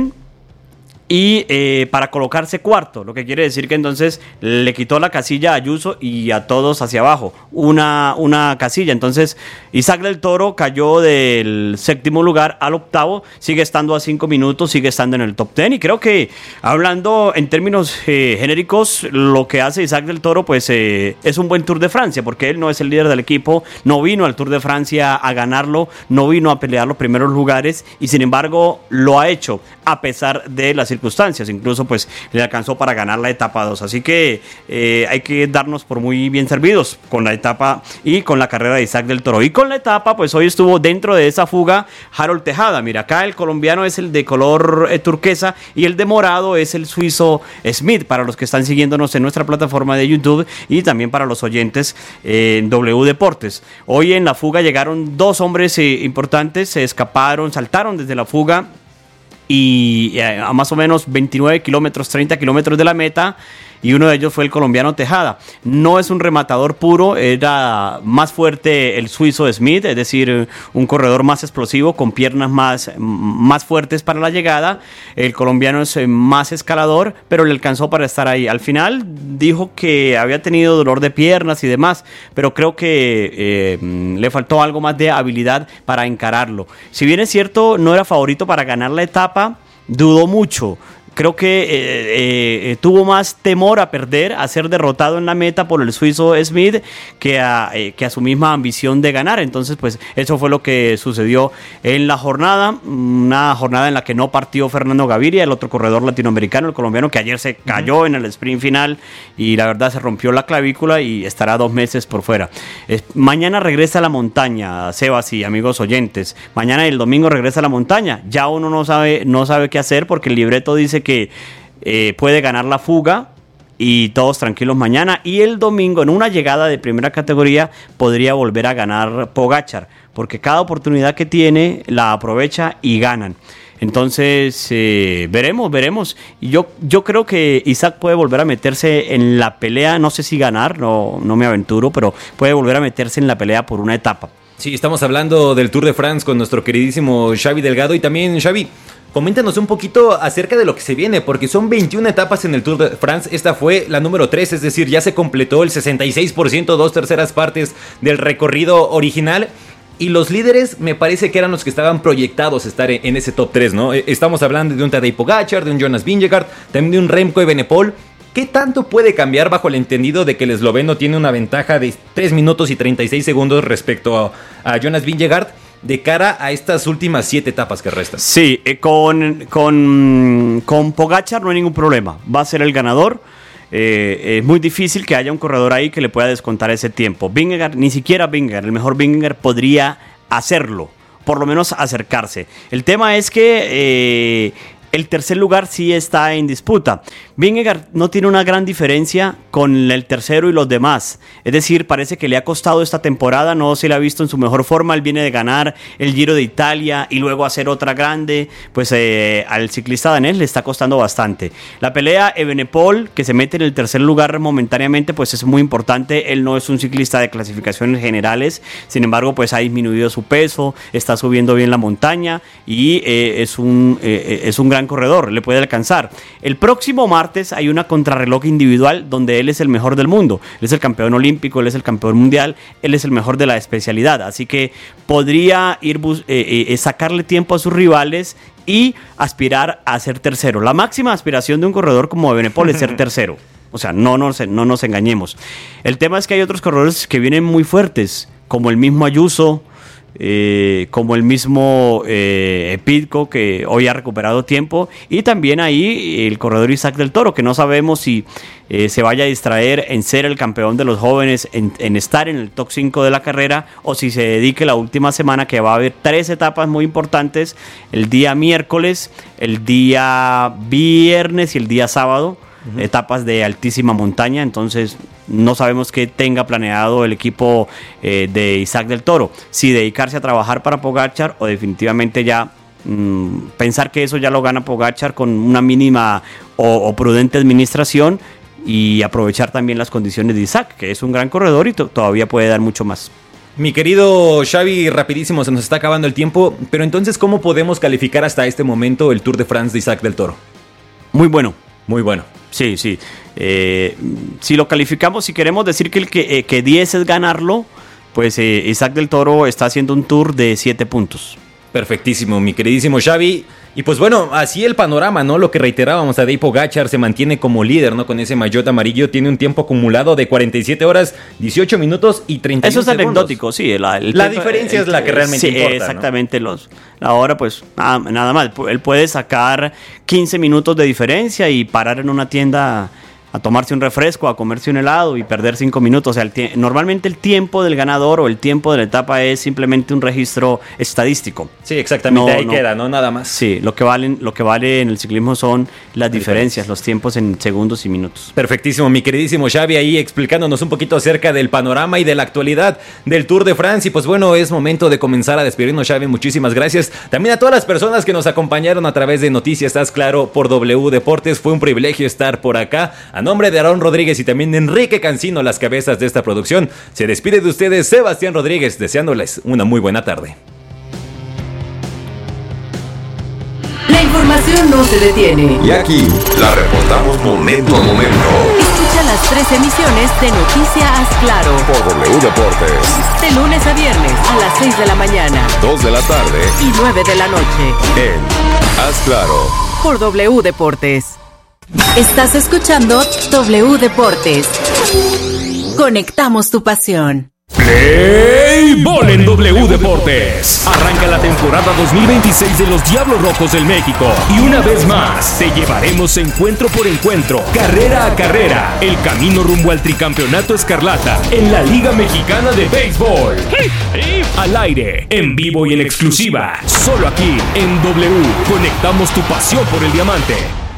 y eh, para colocarse cuarto, lo que quiere decir que entonces le quitó la casilla a Ayuso y a todos hacia abajo, una, una casilla. Entonces Isaac del Toro cayó del séptimo lugar al octavo, sigue estando a cinco minutos, sigue estando en el top diez, y creo que hablando en términos eh, genéricos, lo que hace Isaac del Toro pues eh, es un buen Tour de Francia, porque él no es el líder del equipo, no vino al Tour de Francia a ganarlo, no vino a pelear los primeros lugares, y sin embargo lo ha hecho a pesar de las circunstancias. circunstancias, incluso pues le alcanzó para ganar la etapa dos, así que eh, hay que darnos por muy bien servidos con la etapa y con la carrera de Isaac del Toro. Y con la etapa, pues hoy estuvo dentro de esa fuga Harold Tejada. Mira, acá el colombiano es el de color eh, turquesa y el de morado es el suizo Smith, para los que están siguiéndonos en nuestra plataforma de YouTube y también para los oyentes eh, en W Deportes. Hoy en la fuga llegaron dos hombres eh, importantes, se escaparon, saltaron desde la fuga y a más o menos veintinueve kilómetros, treinta kilómetros de la meta, y uno de ellos fue el colombiano Tejada. No es un rematador puro, era más fuerte el suizo Smith, es decir, un corredor más explosivo, con piernas más, más fuertes para la llegada. El colombiano es más escalador, pero le alcanzó para estar ahí. Al final dijo que había tenido dolor de piernas y demás, pero creo que eh, le faltó algo más de habilidad para encararlo. Si bien es cierto, no era favorito para ganar la etapa, dudó mucho. Creo que eh, eh, tuvo más temor a perder, a ser derrotado en la meta por el suizo Smith que a, eh, que a su misma ambición de ganar. Entonces, pues eso fue lo que sucedió en la jornada. Una jornada en la que no partió Fernando Gaviria, el otro corredor latinoamericano, el colombiano, que ayer se cayó uh-huh. en el sprint final y la verdad se rompió la clavícula y estará dos meses por fuera. Eh, mañana regresa a la montaña, Sebas y amigos oyentes. Mañana y el domingo regresa a la montaña. Ya uno no sabe, no sabe qué hacer, porque el libreto dice que eh, puede ganar la fuga y todos tranquilos mañana, y el domingo en una llegada de primera categoría podría volver a ganar Pogačar, porque cada oportunidad que tiene la aprovecha y ganan. Entonces eh, veremos, veremos. Yo, yo creo que Isaac puede volver a meterse en la pelea, no sé si ganar, no, no me aventuro, pero puede volver a meterse en la pelea por una etapa. Sí, estamos hablando del Tour de France con nuestro queridísimo Xavi Delgado. Y también, Xavi, coméntanos un poquito acerca de lo que se viene, porque son veintiuna etapas en el Tour de France. Esta fue la número tres, es decir, ya se completó el sesenta y seis por ciento, dos terceras partes del recorrido original. Y los líderes me parece que eran los que estaban proyectados a estar en, en ese top tres, ¿no? Estamos hablando de un Tadej Pogačar, de un Jonas Vingegaard, también de un Remco Evenepoel. ¿Qué tanto puede cambiar bajo el entendido de que el esloveno tiene una ventaja de tres minutos y treinta y seis segundos respecto a, a Jonas Vingegaard de cara a estas últimas siete etapas que restan? Sí, eh, con, con, con Pogačar no hay ningún problema. Va a ser el ganador. Eh, es muy difícil que haya un corredor ahí que le pueda descontar ese tiempo. Vingegaard, ni siquiera Vingegaard, el mejor Vingegaard podría hacerlo, por lo menos acercarse. El tema es que eh, el tercer lugar sí está en disputa. Vingegaard no tiene una gran diferencia con el tercero y los demás. Es decir, parece que le ha costado esta temporada, no se le ha visto en su mejor forma. Él viene de ganar el Giro de Italia y luego hacer otra grande. Pues eh, al ciclista danés le está costando bastante. La pelea Evenepoel, que se mete en el tercer lugar momentáneamente, pues es muy importante. Él no es un ciclista de clasificaciones generales, sin embargo, pues ha disminuido su peso, está subiendo bien la montaña y eh, es, un, eh, es un gran corredor, le puede alcanzar. El próximo martes hay una contrarreloj individual donde él es el mejor del mundo. Él es el campeón olímpico, él es el campeón mundial, él es el mejor de la especialidad. Así que podría ir bus- eh, eh, sacarle tiempo a sus rivales y aspirar a ser tercero. La máxima aspiración de un corredor como Evenepoel es ser tercero. O sea, no nos, no nos engañemos. El tema es que hay otros corredores que vienen muy fuertes, como el mismo Ayuso, Eh, como el mismo eh, Pidcock, que hoy ha recuperado tiempo, y también ahí el corredor Isaac del Toro, que no sabemos si eh, se vaya a distraer en ser el campeón de los jóvenes, en, en estar en el top cinco de la carrera, o si se dedique la última semana, que va a haber tres etapas muy importantes, el día miércoles, el día viernes y el día sábado. Uh-huh. Etapas de altísima montaña, entonces no sabemos qué tenga planeado el equipo eh, de Isaac del Toro, si dedicarse a trabajar para Pogačar o definitivamente ya mmm, pensar que eso ya lo gana Pogačar con una mínima o, o prudente administración y aprovechar también las condiciones de Isaac, que es un gran corredor y to- todavía puede dar mucho más. Mi querido Xavi, rapidísimo, se nos está acabando el tiempo, pero entonces ¿cómo podemos calificar hasta este momento el Tour de France de Isaac del Toro? Muy bueno. Muy bueno. Sí, sí. Eh, si lo calificamos, si queremos decir que el que, eh, que diez es ganarlo, pues eh, Isaac del Toro está haciendo un tour de siete puntos. Perfectísimo, mi queridísimo Xavi. Y pues bueno, así el panorama, ¿no? Lo que reiterábamos, Tadej Pogačar se mantiene como líder, ¿no? Con ese maillot amarillo, tiene un tiempo acumulado de cuarenta y siete horas, dieciocho minutos y treinta y uno segundos. Eso es segundos. anecdótico, sí. La, el la tema, diferencia el, es la que realmente sí, importa, exactamente. ¿no? Los, ahora pues nada, nada más, él puede sacar quince minutos de diferencia y parar en una tienda a tomarse un refresco, a comerse un helado y perder cinco minutos. O sea, el tie- normalmente el tiempo del ganador o el tiempo de la etapa es simplemente un registro estadístico. Sí, exactamente, no, ahí no, queda, ¿no? Nada más. Sí, lo que, valen, lo que vale en el ciclismo son las diferencias, los tiempos en segundos y minutos. Perfectísimo, mi queridísimo Xavi, ahí explicándonos un poquito acerca del panorama y de la actualidad del Tour de France. Y pues bueno, es momento de comenzar a despedirnos, Xavi. Muchísimas gracias. También a todas las personas que nos acompañaron a través de Noticias Estás Claro por W Deportes. Fue un privilegio estar por acá. A nombre de Aarón Rodríguez y también de Enrique Cancino, las cabezas de esta producción, se despide de ustedes Sebastián Rodríguez, deseándoles una muy buena tarde. La información no se detiene. Y aquí la reportamos momento a momento. Escucha las tres emisiones de Noticias Claro Por W Deportes. de lunes a viernes a las seis de la mañana dos de la tarde. y nueve de la noche En Haz Claro. por W Deportes. Estás escuchando W Deportes. Conectamos tu pasión. Play Ball en W Deportes. Arranca la temporada dos mil veintiséis de los Diablos Rojos del México. Y una vez más, te llevaremos encuentro por encuentro, carrera a carrera, el camino rumbo al tricampeonato escarlata en la Liga Mexicana de Béisbol. Al aire, en vivo y en exclusiva, solo aquí en W. Conectamos tu pasión por el diamante.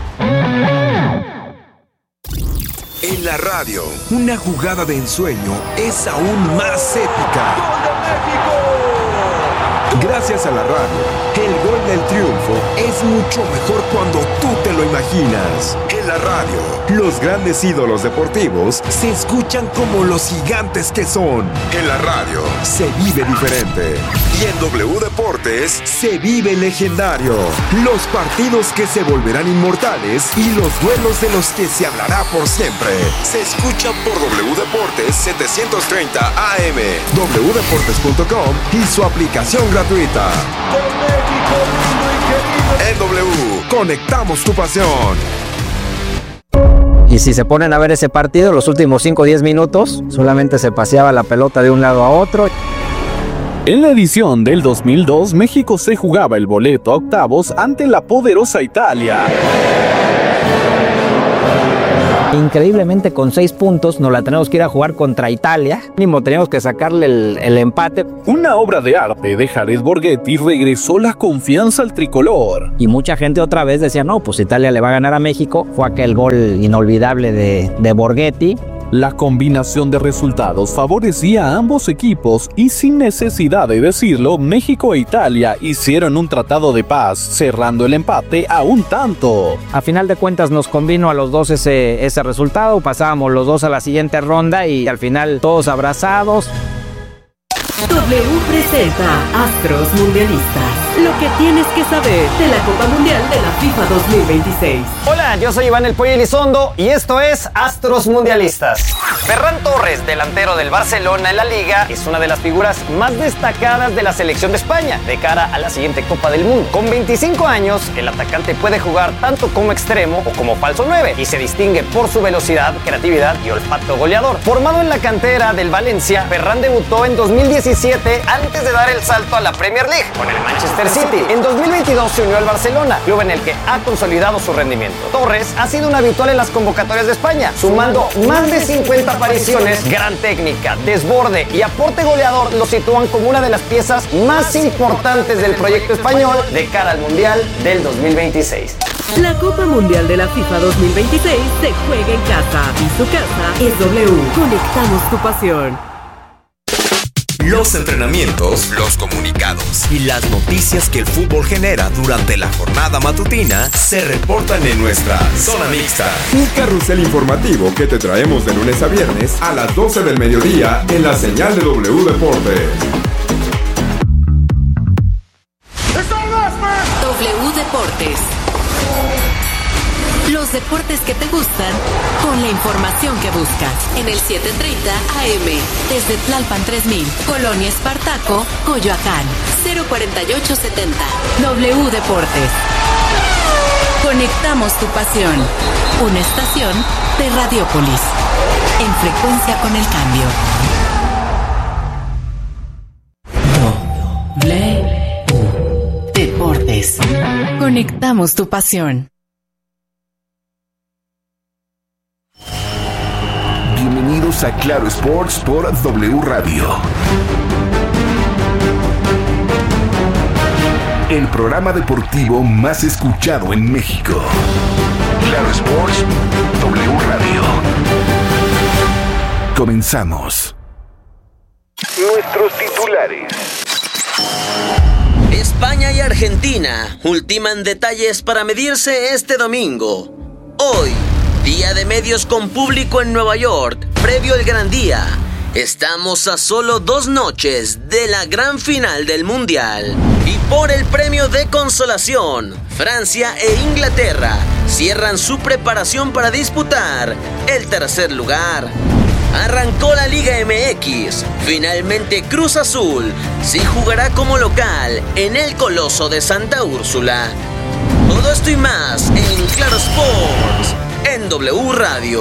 En la radio, una jugada de ensueño es aún más épica. Gracias a la radio, el gol del triunfo es mucho mejor cuando tú te lo imaginas. En la radio, los grandes ídolos deportivos se escuchan como los gigantes que son. En la radio, se vive diferente. Y en W Deportes, se vive legendario. Los partidos que se volverán inmortales y los duelos de los que se hablará por siempre. Se escuchan por W Deportes setecientos treinta A M, w deportes punto com y su aplicación gratuita. En W, conectamos tu pasión. Y si se ponen a ver ese partido, los últimos cinco o diez minutos, solamente se paseaba la pelota de un lado a otro. En la edición del dos mil dos, México se jugaba el boleto a octavos ante la poderosa Italia. Increíblemente, con seis puntos nos la tenemos que ir a jugar contra Italia. Mínimo teníamos que sacarle el, el empate. Una obra de arte de Jared Borghetti regresó la confianza al tricolor. Y mucha gente otra vez decía, no, pues Italia le va a ganar a México. Fue aquel gol inolvidable de, de Borghetti. La combinación de resultados favorecía a ambos equipos y sin necesidad de decirlo, México e Italia hicieron un tratado de paz, cerrando el empate a un tanto. A final de cuentas nos convino a los dos ese, ese resultado, pasábamos los dos a la siguiente ronda y al final todos abrazados. W presenta Astros Mundialistas. Lo que tienes que saber de la Copa Mundial de la FIFA dos mil veintiséis. Hola, yo soy Iván El Pollo Elizondo y esto es Astros Mundialistas. Ferran Torres, delantero del Barcelona en la Liga, es una de las figuras más destacadas de la selección de España de cara a la siguiente Copa del Mundo. Con veinticinco años, el atacante puede jugar tanto como extremo o como falso nueve y se distingue por su velocidad, creatividad y olfato goleador. Formado en la cantera del Valencia, Ferran debutó en dos mil diecisiete antes de dar el salto a la Premier League con el Manchester City. En dos mil veintidós se unió al Barcelona, club en el que ha consolidado su rendimiento. Torres ha sido un habitual en las convocatorias de España, sumando más de cincuenta apariciones. Gran técnica, desborde y aporte goleador lo sitúan como una de las piezas más importantes del proyecto español de cara al Mundial del dos mil veintiséis. La Copa Mundial de la FIFA dos mil veintiséis se juega en casa y su casa es W. Conectamos tu pasión. Los entrenamientos, los comunicados y las noticias que el fútbol genera durante la jornada matutina se reportan en nuestra Zona Mixta. Un carrusel informativo que te traemos de lunes a viernes a las doce del mediodía en la señal de W Deportes. W Deportes. Los deportes que te gustan con la información que buscas. En el setecientos treinta A M, desde Tlalpan tres mil, Colonia Espartaco, Coyoacán, cero cuarenta y ocho setenta. W Deportes. Conectamos tu pasión. Una estación de Radiópolis. En frecuencia con el cambio. W Deportes. Conectamos tu pasión. Bienvenidos a Claro Sports por W Radio. El programa deportivo más escuchado en México. Claro Sports, W Radio. Comenzamos. Nuestros titulares. España y Argentina ultiman detalles para medirse este domingo. Hoy, día de medios con público en Nueva York, previo al gran día. Estamos a solo dos noches de la gran final del Mundial. Y por el premio de consolación, Francia e Inglaterra cierran su preparación para disputar el tercer lugar. Arrancó la Liga M X. Finalmente Cruz Azul sí jugará como local en el Coloso de Santa Úrsula. Todo esto y más en Claro Sports, en W Radio.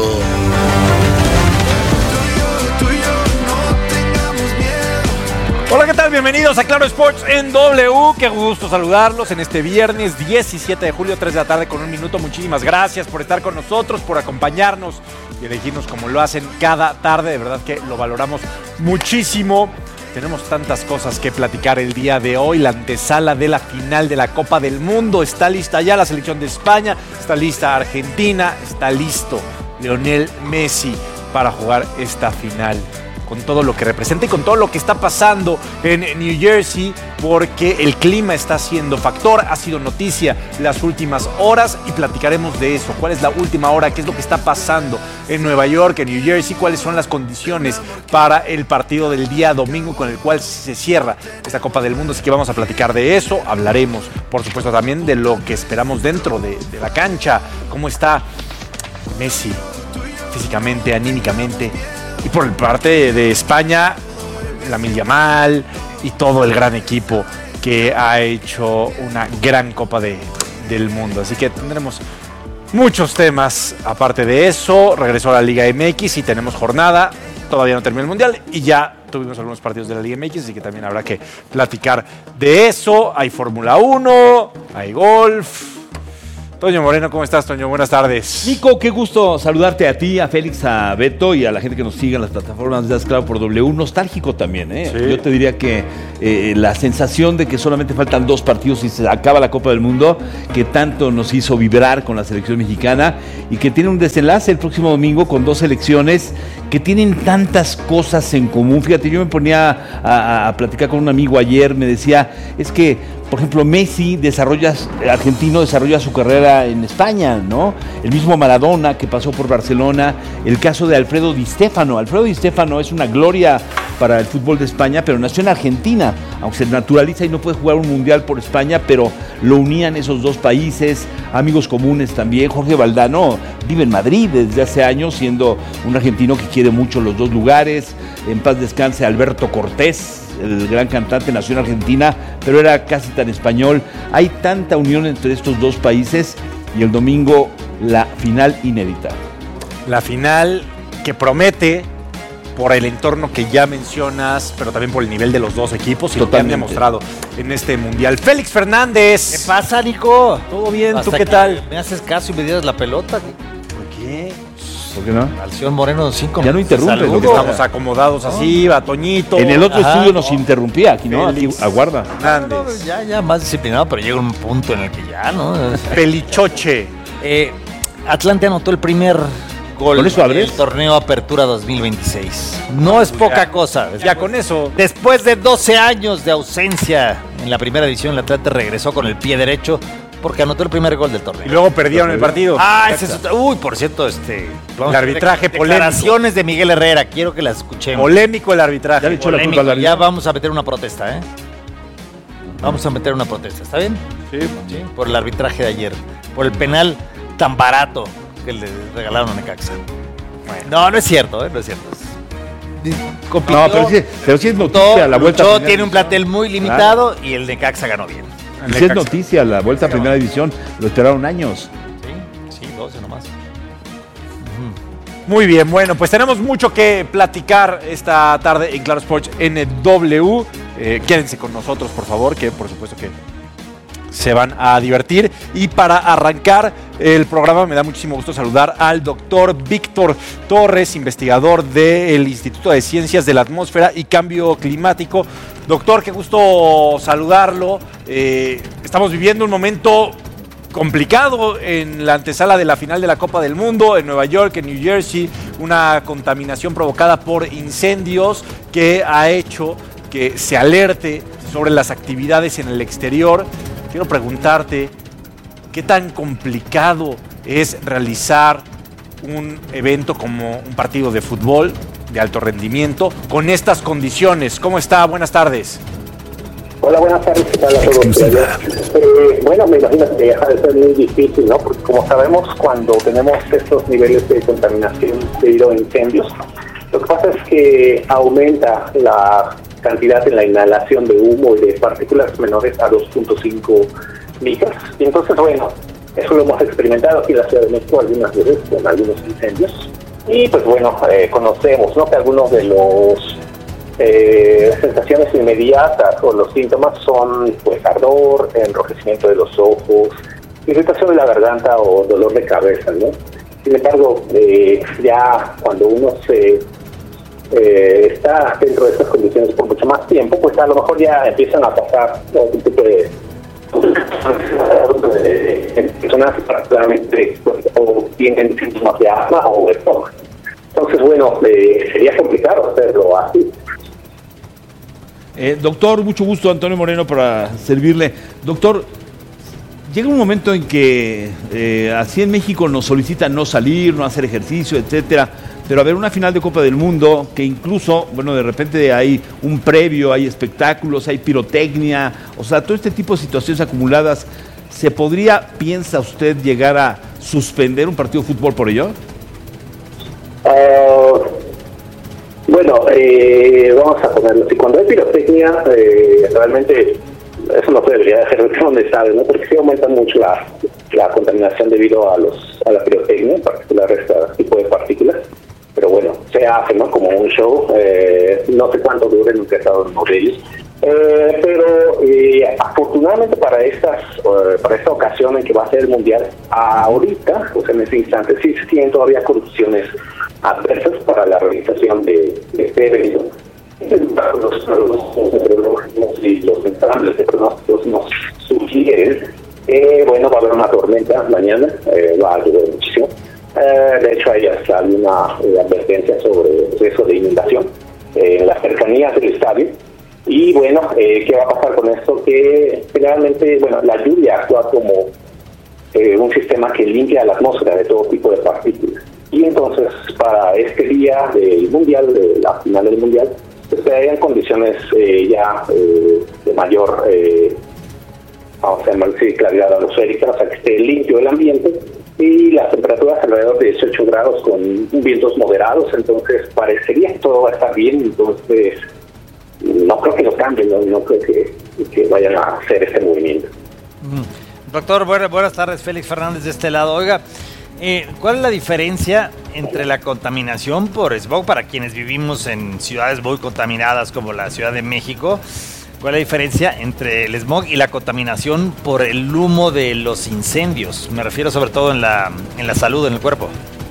Hola, ¿qué tal? Bienvenidos a Claro Sports en W. Qué gusto saludarlos en este viernes diecisiete de julio, tres de la tarde con un minuto. Muchísimas gracias por estar con nosotros, por acompañarnos y elegirnos como lo hacen cada tarde. De verdad que lo valoramos muchísimo. Tenemos tantas cosas que platicar el día de hoy. La antesala de la final de la Copa del Mundo. Está lista ya la selección de España. Está lista Argentina. Está listo Lionel Messi para jugar esta final con todo lo que representa y con todo lo que está pasando en New Jersey, porque el clima está siendo factor, ha sido noticia las últimas horas y platicaremos de eso. ¿Cuál es la última hora? ¿Qué es lo que está pasando en Nueva York, en New Jersey? ¿Cuáles son las condiciones para el partido del día domingo con el cual se cierra esta Copa del Mundo? Así que vamos a platicar de eso. Hablaremos, por supuesto, también de lo que esperamos dentro de, de la cancha. ¿Cómo está Messi físicamente, anímicamente? Y por parte de España, Lamine Yamal y todo el gran equipo que ha hecho una gran Copa de, del Mundo. Así que tendremos muchos temas. Aparte de eso, regresó a la Liga M X y tenemos jornada. Todavía no terminó el Mundial y ya tuvimos algunos partidos de la Liga M X, así que también habrá que platicar de eso. Hay Fórmula uno, hay golf. Toño Moreno, ¿cómo estás, Toño? Buenas tardes. Nico, qué gusto saludarte a ti, a Félix, a Beto y a la gente que nos sigue en las plataformas de Asclavo por W. Nostálgico también, ¿eh? Sí. Yo te diría que eh, la sensación de que solamente faltan dos partidos y se acaba la Copa del Mundo, que tanto nos hizo vibrar con la selección mexicana y que tiene un desenlace el próximo domingo con dos selecciones que tienen tantas cosas en común. Fíjate, yo me ponía a, a platicar con un amigo ayer, me decía, es que por ejemplo, Messi desarrolla, argentino desarrolla su carrera en España, ¿no? El mismo Maradona que pasó por Barcelona, el caso de Alfredo Di Stéfano. Alfredo Di Stéfano es una gloria para el fútbol de España, pero nació en Argentina, aunque se naturaliza y no puede jugar un mundial por España, pero lo unían esos dos países, amigos comunes también. Jorge Valdano vive en Madrid desde hace años, siendo un argentino que quiere mucho los dos lugares. En paz descanse Alberto Cortés, el gran cantante, nació en Argentina, pero era casi tan español. Hay tanta unión entre estos dos países y el domingo la final inédita. La final que promete por el entorno que ya mencionas, pero también por el nivel de los dos equipos y lo que han demostrado en este mundial. Félix Fernández. ¿Qué pasa, Nico? ¿Todo bien? Hasta ¿Tú qué tal? Me haces caso y me dieras la pelota. ¿Por qué? ¿Por qué no? Al señor Moreno, cinco Ya no interrumpe. Lo que estamos acomodados así, va Toñito. En el otro Ajá, estudio no. nos interrumpía, aquí no, aquí aguarda. No, no, ya, ya más disciplinado, pero llega un punto en el que ya, ¿no? Pelichoche. Eh, Atlante anotó el primer gol ¿Con eso abres? del torneo Apertura dos mil veintiséis. No es poca ya, cosa. Ya con eso. Después de doce años de ausencia en la primera división, el Atlante regresó con el pie derecho porque anotó el primer gol del torneo. Y luego perdieron el partido. Ah, ese es, uy, por cierto, este... El arbitraje polémico. Declaraciones de Miguel Herrera, quiero que las escuchemos. Polémico el arbitraje. Ya le echó la Polémico, culpa al ya árbitro. vamos a meter una protesta, ¿eh? Vamos a meter una protesta, ¿está bien? Sí. Sí, por el arbitraje de ayer. Por el penal tan barato que le regalaron a Necaxa. Bueno. No, no es cierto, ¿eh? No es cierto. Compitió, No, pero sí, pero sí es noticia la vuelta. luchó, a primera tiene un división. plantel muy limitado y el Necaxa ganó bien. Y sí es noticia la vuelta a primera división, lo esperaron años. Sí, sí, doce nomás. Muy bien, bueno, pues tenemos mucho que platicar esta tarde en Claro Sports N W. Eh, quédense con nosotros, por favor, que por supuesto que se van a divertir. Y para arrancar el programa me da muchísimo gusto saludar al doctor Víctor Torres, investigador del Instituto de Ciencias de la Atmósfera y Cambio Climático. Doctor, qué gusto saludarlo. Eh, estamos viviendo un momento complicado en la antesala de la final de la Copa del Mundo en Nueva York, en New Jersey, una contaminación provocada por incendios que ha hecho que se alerte sobre las actividades en el exterior. Quiero preguntarte, ¿qué tan complicado es realizar un evento como un partido de fútbol de alto rendimiento con estas condiciones? ¿Cómo está? Buenas tardes. Hola, buenas tardes, ¿qué tal a todos? Eh, bueno, me imagino que deja de ser muy difícil, ¿no? Porque como sabemos, cuando tenemos estos niveles de contaminación debido a incendios, lo que pasa es que aumenta la cantidad en la inhalación de humo y de partículas menores a dos punto cinco micras. Y entonces, bueno, eso lo hemos experimentado aquí en la Ciudad de México algunas veces con algunos incendios. Y pues bueno, eh, conocemos, ¿no?, que algunos de los Eh, sensaciones inmediatas o los síntomas son pues ardor, enrojecimiento de los ojos, irritación de la garganta o dolor de cabeza, ¿no? Sin embargo, eh, ya cuando uno se eh, está dentro de estas condiciones por mucho más tiempo, pues a lo mejor ya empiezan a pasar otro tipo de personas particularmente pues, o tienen síntomas de asma o de estómago. Entonces, Entonces, bueno, eh, sería complicado hacerlo así. Eh, doctor, mucho gusto, Antonio Moreno, para servirle. Doctor, llega un momento en que eh, así en México nos solicitan no salir, no hacer ejercicio, etcétera, pero a ver, una final de Copa del Mundo que incluso, bueno, de repente hay un previo, hay espectáculos, hay pirotecnia, o sea, todo este tipo de situaciones acumuladas, ¿se podría, piensa usted, llegar a suspender un partido de fútbol por ello? Uh, bueno, eh, vamos a ponerlo así. Cuando hay pirotecnia, eh, realmente eso no se debería dejar donde sabe, ¿no? Porque sí aumenta mucho la, la contaminación debido a los a la pirotecnia, en particular este tipo de partículas. Pero bueno, se hace, ¿no? Como un show. Eh, no sé cuánto dure, nunca he estado en uno de ellos. Eh, pero eh, afortunadamente para estas uh, para esta ocasión en que va a ser el mundial, ahorita, pues en ese instante, sí se tienen todavía condiciones adversas para la realización de, de este evento. Los, los meteorológicos y los ensambles de pronósticos nos sugieren que, bueno, va a haber una tormenta mañana, eh, va a llover muchísimo. Eh, de hecho, hay hasta una eh, advertencia sobre riesgo de inundación eh, en las cercanías del estadio. Y bueno, eh, ¿qué va a pasar con esto? Que generalmente, bueno, la lluvia actúa como eh, un sistema que limpia la atmósfera de todo tipo de partículas. Y entonces, para este día del mundial, de la final del mundial, pues hay condiciones eh, ya eh, de mayor, eh, vamos a decir, claridad atmosférica, o sea, que esté limpio el ambiente, y las temperaturas alrededor de dieciocho grados con vientos moderados, entonces parecería que todo va a estar bien, entonces no creo que lo cambien, no, no creo que, que vayan a hacer este movimiento. Mm. Doctor, buenas, buenas tardes, Félix Fernández de este lado. Oiga, eh, ¿cuál es la diferencia entre la contaminación por smog para quienes vivimos en ciudades muy contaminadas como la Ciudad de México? ¿Cuál es la diferencia entre el smog y la contaminación por el humo de los incendios? Me refiero sobre todo en la, en la salud, en el cuerpo.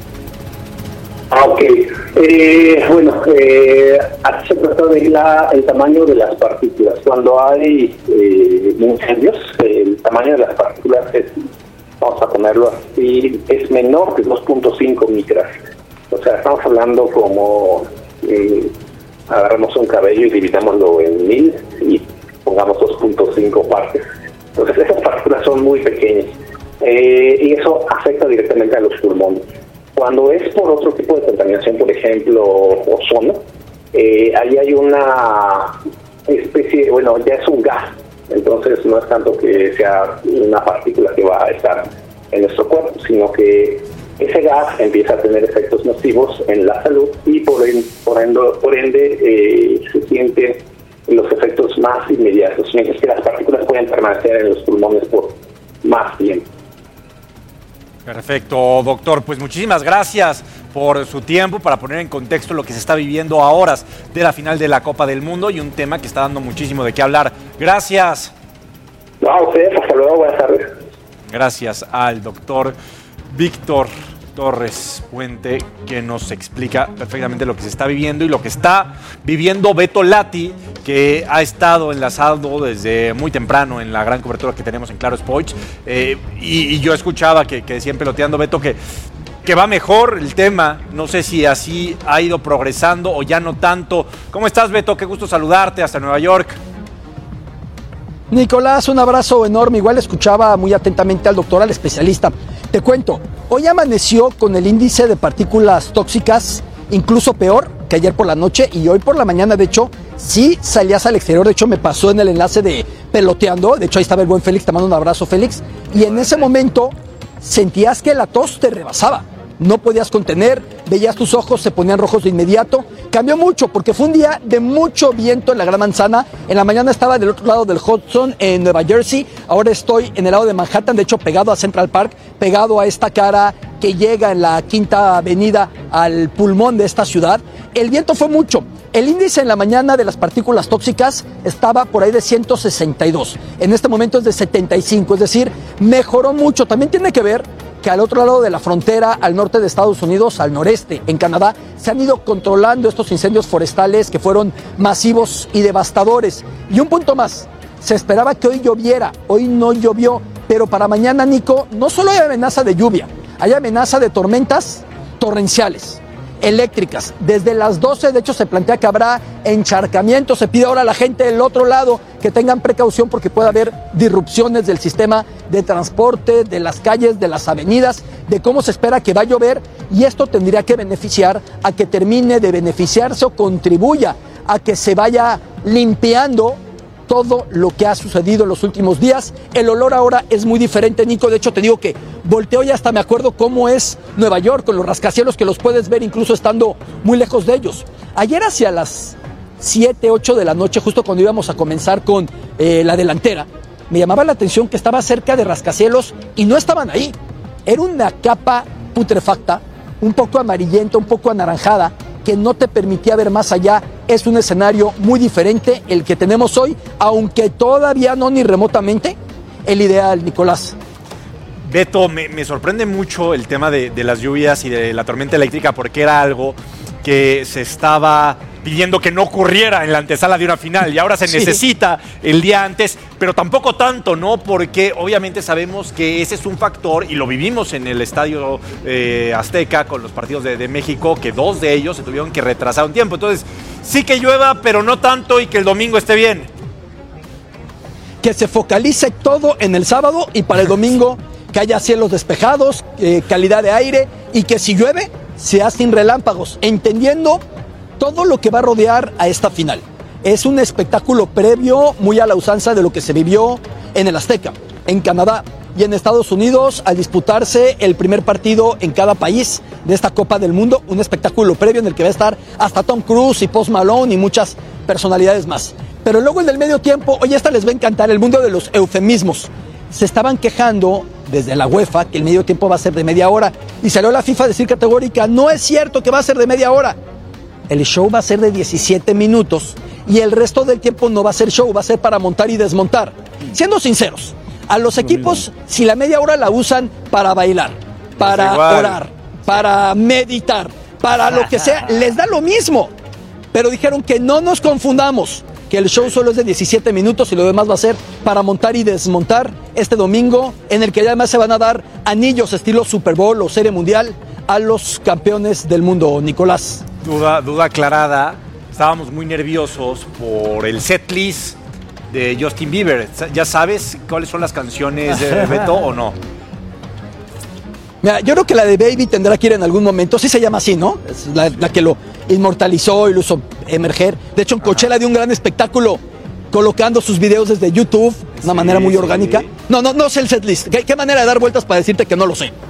Ah, ok. Eh, bueno, eh, aquí se trata de la, el tamaño de las partículas. Cuando hay eh, incendios, eh, el tamaño de las partículas es, vamos a ponerlo así, es menor que dos punto cinco micras. O sea, estamos hablando como, eh, agarramos un cabello y dividámoslo en mil y pongamos dos punto cinco partes. Entonces esas partículas son muy pequeñas eh, y eso afecta directamente a los pulmones. Cuando es por otro tipo de contaminación, por ejemplo, ozono, eh, ahí hay una especie, bueno, ya es un gas, entonces no es tanto que sea una partícula que va a estar en nuestro cuerpo, sino que ese gas empieza a tener efectos nocivos en la salud y por ende, por ende, por ende eh, se sienten los efectos más inmediatos, mientras que las partículas pueden permanecer en los pulmones por más tiempo. Perfecto, doctor. Pues muchísimas gracias por su tiempo para poner en contexto lo que se está viviendo a horas de la final de la Copa del Mundo y un tema que está dando muchísimo de qué hablar. Gracias. No, a ustedes, hasta luego, buenas tardes. Gracias al doctor Víctor Torres Puente, que nos explica perfectamente lo que se está viviendo y lo que está viviendo Beto Lati, que ha estado enlazado desde muy temprano en la gran cobertura que tenemos en Claro Sports. Eh, y, y yo escuchaba que, que decían peloteando, Beto, que, que va mejor el tema. No sé si así ha ido progresando o ya no tanto. ¿Cómo estás, Beto? Qué gusto saludarte hasta Nueva York. Nicolás, un abrazo enorme. Igual escuchaba muy atentamente al doctor, al especialista. Te cuento, hoy amaneció con el índice de partículas tóxicas incluso peor que ayer por la noche, y hoy por la mañana, de hecho, sí salías al exterior. De hecho, me pasó en el enlace de peloteando. De hecho, ahí estaba el buen Félix, te mando un abrazo, Félix. Y en ese momento sentías que la tos te rebasaba. No podías contener, veías tus ojos, se ponían rojos de inmediato. Cambió mucho porque fue un día de mucho viento en la Gran Manzana. En la mañana estaba del otro lado del Hudson, en Nueva Jersey. Ahora estoy en el lado de Manhattan, de hecho pegado a Central Park, pegado a esta cara que llega en la Quinta Avenida al pulmón de esta ciudad. El viento fue mucho. El índice en la mañana de las partículas tóxicas estaba por ahí de ciento sesenta y dos. En este momento es de setenta y cinco, es decir, mejoró mucho. También tiene que ver que al otro lado de la frontera, al norte de Estados Unidos, al noreste, en Canadá, se han ido controlando estos incendios forestales que fueron masivos y devastadores. Y un punto más, se esperaba que hoy lloviera, hoy no llovió, pero para mañana, Nico, no solo hay amenaza de lluvia, hay amenaza de tormentas torrenciales. eléctricas. Desde las doce, de hecho, se plantea que habrá encharcamiento. Se pide ahora a la gente del otro lado que tengan precaución porque puede haber disrupciones del sistema de transporte, de las calles, de las avenidas, de cómo se espera que va a llover, y esto tendría que beneficiar a que termine de beneficiarse o contribuya a que se vaya limpiando todo lo que ha sucedido en los últimos días. El olor ahora es muy diferente, Nico. De hecho, te digo que volteo y hasta me acuerdo cómo es Nueva York, con los rascacielos que los puedes ver incluso estando muy lejos de ellos. Ayer hacia las siete, ocho de la noche, justo cuando íbamos a comenzar con eh, la delantera, me llamaba la atención que estaba cerca de rascacielos y no estaban ahí. Era una capa putrefacta, un poco amarillenta, un poco anaranjada, que no te permitía ver más allá. Es un escenario muy diferente el que tenemos hoy, aunque todavía no ni remotamente el ideal, Nicolás. Beto, me, me sorprende mucho el tema de, de las lluvias y de la tormenta eléctrica, porque era algo que se estaba pidiendo que no ocurriera en la antesala de una final, y ahora se sí. necesita el día antes, pero tampoco tanto, ¿no? Porque obviamente sabemos que ese es un factor, y lo vivimos en el Estadio eh, Azteca con los partidos de, de México, que dos de ellos se tuvieron que retrasar un tiempo. Entonces, sí que llueva, pero no tanto, y que el domingo esté bien. Que se focalice todo en el sábado, y para el domingo que haya cielos despejados, eh, calidad de aire, y que si llueve, sea sin relámpagos, entendiendo todo lo que va a rodear a esta final. Es un espectáculo previo muy a la usanza de lo que se vivió en el Azteca, en Canadá y en Estados Unidos, al disputarse el primer partido en cada país de esta Copa del Mundo, un espectáculo previo en el que va a estar hasta Tom Cruise y Post Malone y muchas personalidades más. Pero luego en el medio tiempo, oye, esta les va a encantar, el mundo de los eufemismos. Se estaban quejando desde la UEFA que el medio tiempo va a ser de media hora, y salió la FIFA a decir categórica, no es cierto que va a ser de media hora. El show va a ser de diecisiete minutos y el resto del tiempo no va a ser show, va a ser para montar y desmontar. Siendo sinceros, a los equipos, si la media hora la usan para bailar, para orar, para meditar, para lo que sea, les da lo mismo. Pero dijeron que no nos confundamos, que el show solo es de diecisiete minutos y lo demás va a ser para montar y desmontar este domingo, en el que además se van a dar anillos estilo Super Bowl o Serie Mundial a los campeones del mundo, Nicolás. Duda, duda aclarada. Estábamos muy nerviosos por el setlist de Justin Bieber. ¿Ya sabes cuáles son las canciones de Beto o no? Mira, yo creo que la de Baby tendrá que ir en algún momento. Sí se llama así, ¿no? Es la, la que lo inmortalizó y lo hizo emerger. De hecho, en Coachella dio un gran espectáculo colocando sus videos desde YouTube, de una sí, manera muy orgánica. Sí. No, no, no sé el setlist. ¿Qué, ¿Qué manera de dar vueltas para decirte que no lo sé?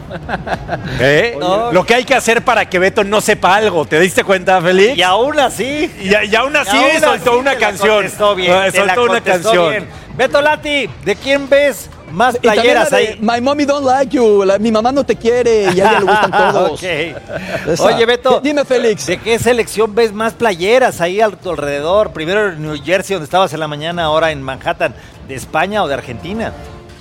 ¿Eh? No. Lo que hay que hacer para que Beto no sepa algo. ¿Te diste cuenta, Félix? Y aún así. Y, y aún así y aún soltó así una canción. Bien, uh, soltó una canción. Bien. Beto Lati, ¿de quién ves más playeras ahí? My mommy don't like you. La, mi mamá no te quiere y a ella le gustan todos. Okay. Oye, Beto. Dime, Félix. ¿De qué selección ves más playeras ahí a tu alrededor? Primero en New Jersey, donde estabas en la mañana, ahora en Manhattan. ¿De España o de Argentina?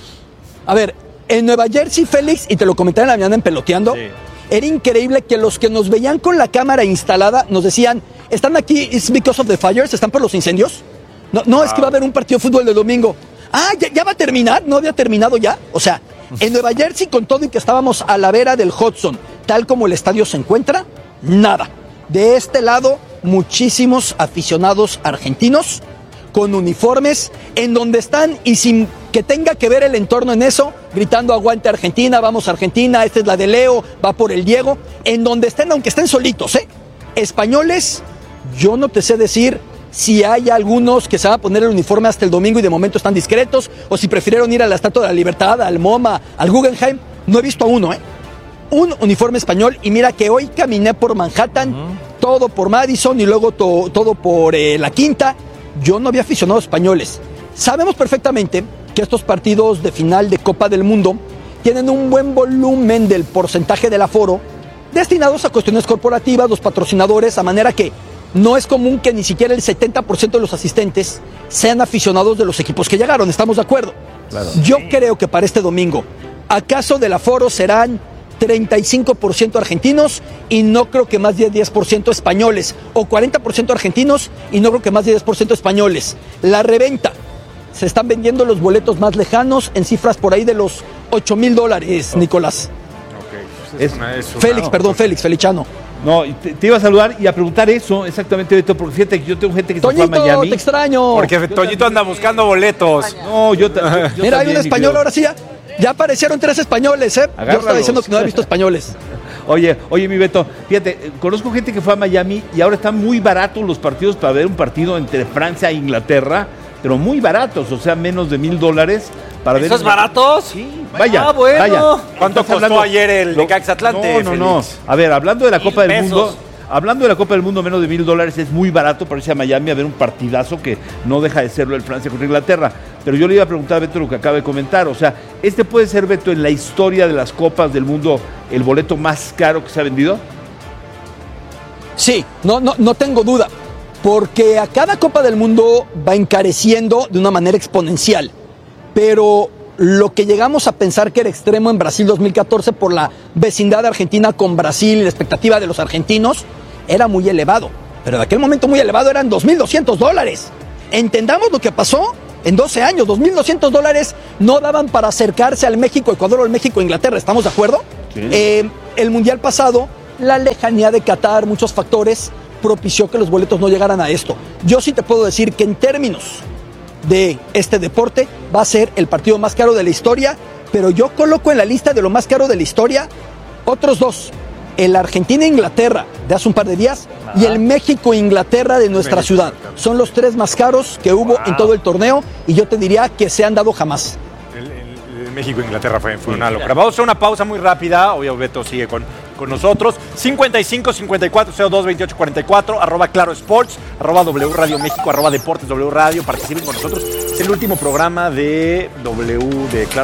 A ver, en Nueva Jersey, Félix, y te lo comenté en la mañana en Peloteando, sí. Era increíble que los que nos veían con la cámara instalada nos decían, ¿están aquí, it's because of the fires? ¿Están por los incendios? No, no, wow. Es que va a haber un partido de fútbol de domingo. Ah, ¿ya, ¿ya va a terminar? ¿No había terminado ya? O sea, en Nueva Jersey, con todo y que estábamos a la vera del Hudson, tal como el estadio se encuentra, nada. De este lado, muchísimos aficionados argentinos con uniformes en donde están y sin que tenga que ver el entorno en eso, gritando aguante Argentina, vamos Argentina, esta es la de Leo, va por el Diego, en donde estén, aunque estén solitos, ¿eh? Españoles, yo no te sé decir si hay algunos que se van a poner el uniforme hasta el domingo y de momento están discretos, o si prefirieron ir a la Estatua de la Libertad, al MoMA, al Guggenheim, no he visto a uno, ¿eh? Un uniforme español, y mira que hoy caminé por Manhattan, uh-huh. todo por Madison y luego to- todo por eh, la Quinta. Yo no había aficionados españoles. Sabemos perfectamente que estos partidos de final de Copa del Mundo tienen un buen volumen del porcentaje del aforo destinados a cuestiones corporativas, los patrocinadores, a manera que no es común que ni siquiera el setenta por ciento de los asistentes sean aficionados de los equipos que llegaron. ¿Estamos de acuerdo? Claro. Yo sí. creo que para este domingo, acaso del aforo serán treinta y cinco por ciento argentinos y no creo que más de diez por ciento españoles, o cuarenta por ciento argentinos y no creo que más de diez por ciento españoles. La reventa, se están vendiendo los boletos más lejanos en cifras por ahí de los ocho mil dólares, Nicolás. Okay. Es, es Félix, perdón, Félix, Feliciano. No, te, te iba a saludar y a preguntar eso exactamente, Beto, porque fíjate que yo tengo gente que Toñito, se fue a Miami. te extraño. Porque Toñito anda buscando boletos. No, yo, yo, yo Mira, hay también, un español, ahora sí, ya, ya aparecieron tres españoles, ¿eh? Agárralos. Yo estaba diciendo que no había visto españoles. Oye, oye, mi Beto, fíjate, eh, conozco gente que fue a Miami y ahora están muy baratos los partidos para ver un partido entre Francia e Inglaterra, pero muy baratos, o sea, menos de mil dólares. Para ver ¿Esos baratos? Sí, vaya, ah, bueno. vaya. ¿Cuánto Estás costó hablando- ayer el Necaxa Atlante? No, no, no. Félix? A ver, hablando de la Mil Copa del pesos. Mundo, hablando de la Copa del Mundo, menos de mil dólares es muy barato para irse a Miami a ver un partidazo que no deja de serlo el Francia contra Inglaterra. Pero yo le iba a preguntar a Beto lo que acaba de comentar. O sea, ¿este puede ser, Beto, en la historia de las Copas del Mundo el boleto más caro que se ha vendido? Sí, no, no, no tengo duda, porque a cada Copa del Mundo va encareciendo de una manera exponencial, pero lo que llegamos a pensar que era extremo en Brasil dos mil catorce por la vecindad de Argentina con Brasil y la expectativa de los argentinos era muy elevado, pero en aquel momento muy elevado eran dos mil doscientos dólares. Entendamos lo que pasó en doce años, dos mil doscientos dólares no daban para acercarse al México-Ecuador o al México-Inglaterra, ¿estamos de acuerdo? Sí. Eh, el Mundial pasado, la lejanía de Qatar, muchos factores propició que los boletos no llegaran a esto. Yo sí te puedo decir que en términos de este deporte va a ser el partido más caro de la historia, pero yo coloco en la lista de lo más caro de la historia otros dos, el Argentina-Inglaterra de hace un par de días y el México-Inglaterra de nuestra México, ciudad. Son los tres más caros que hubo en todo el torneo y yo te diría que se han dado jamás. El, el- el México-Inglaterra fue, fue una locura. Vamos a hacer una pausa muy rápida. Obvio, Beto sigue con, con nosotros. cincuenta y cinco, cincuenta y cuatro, cero dos, veintiocho, cuarenta y cuatro, arroba Claro Sports, arroba W Radio México, arroba Deportes W Radio. Participen con nosotros. Es el último programa de W de Claro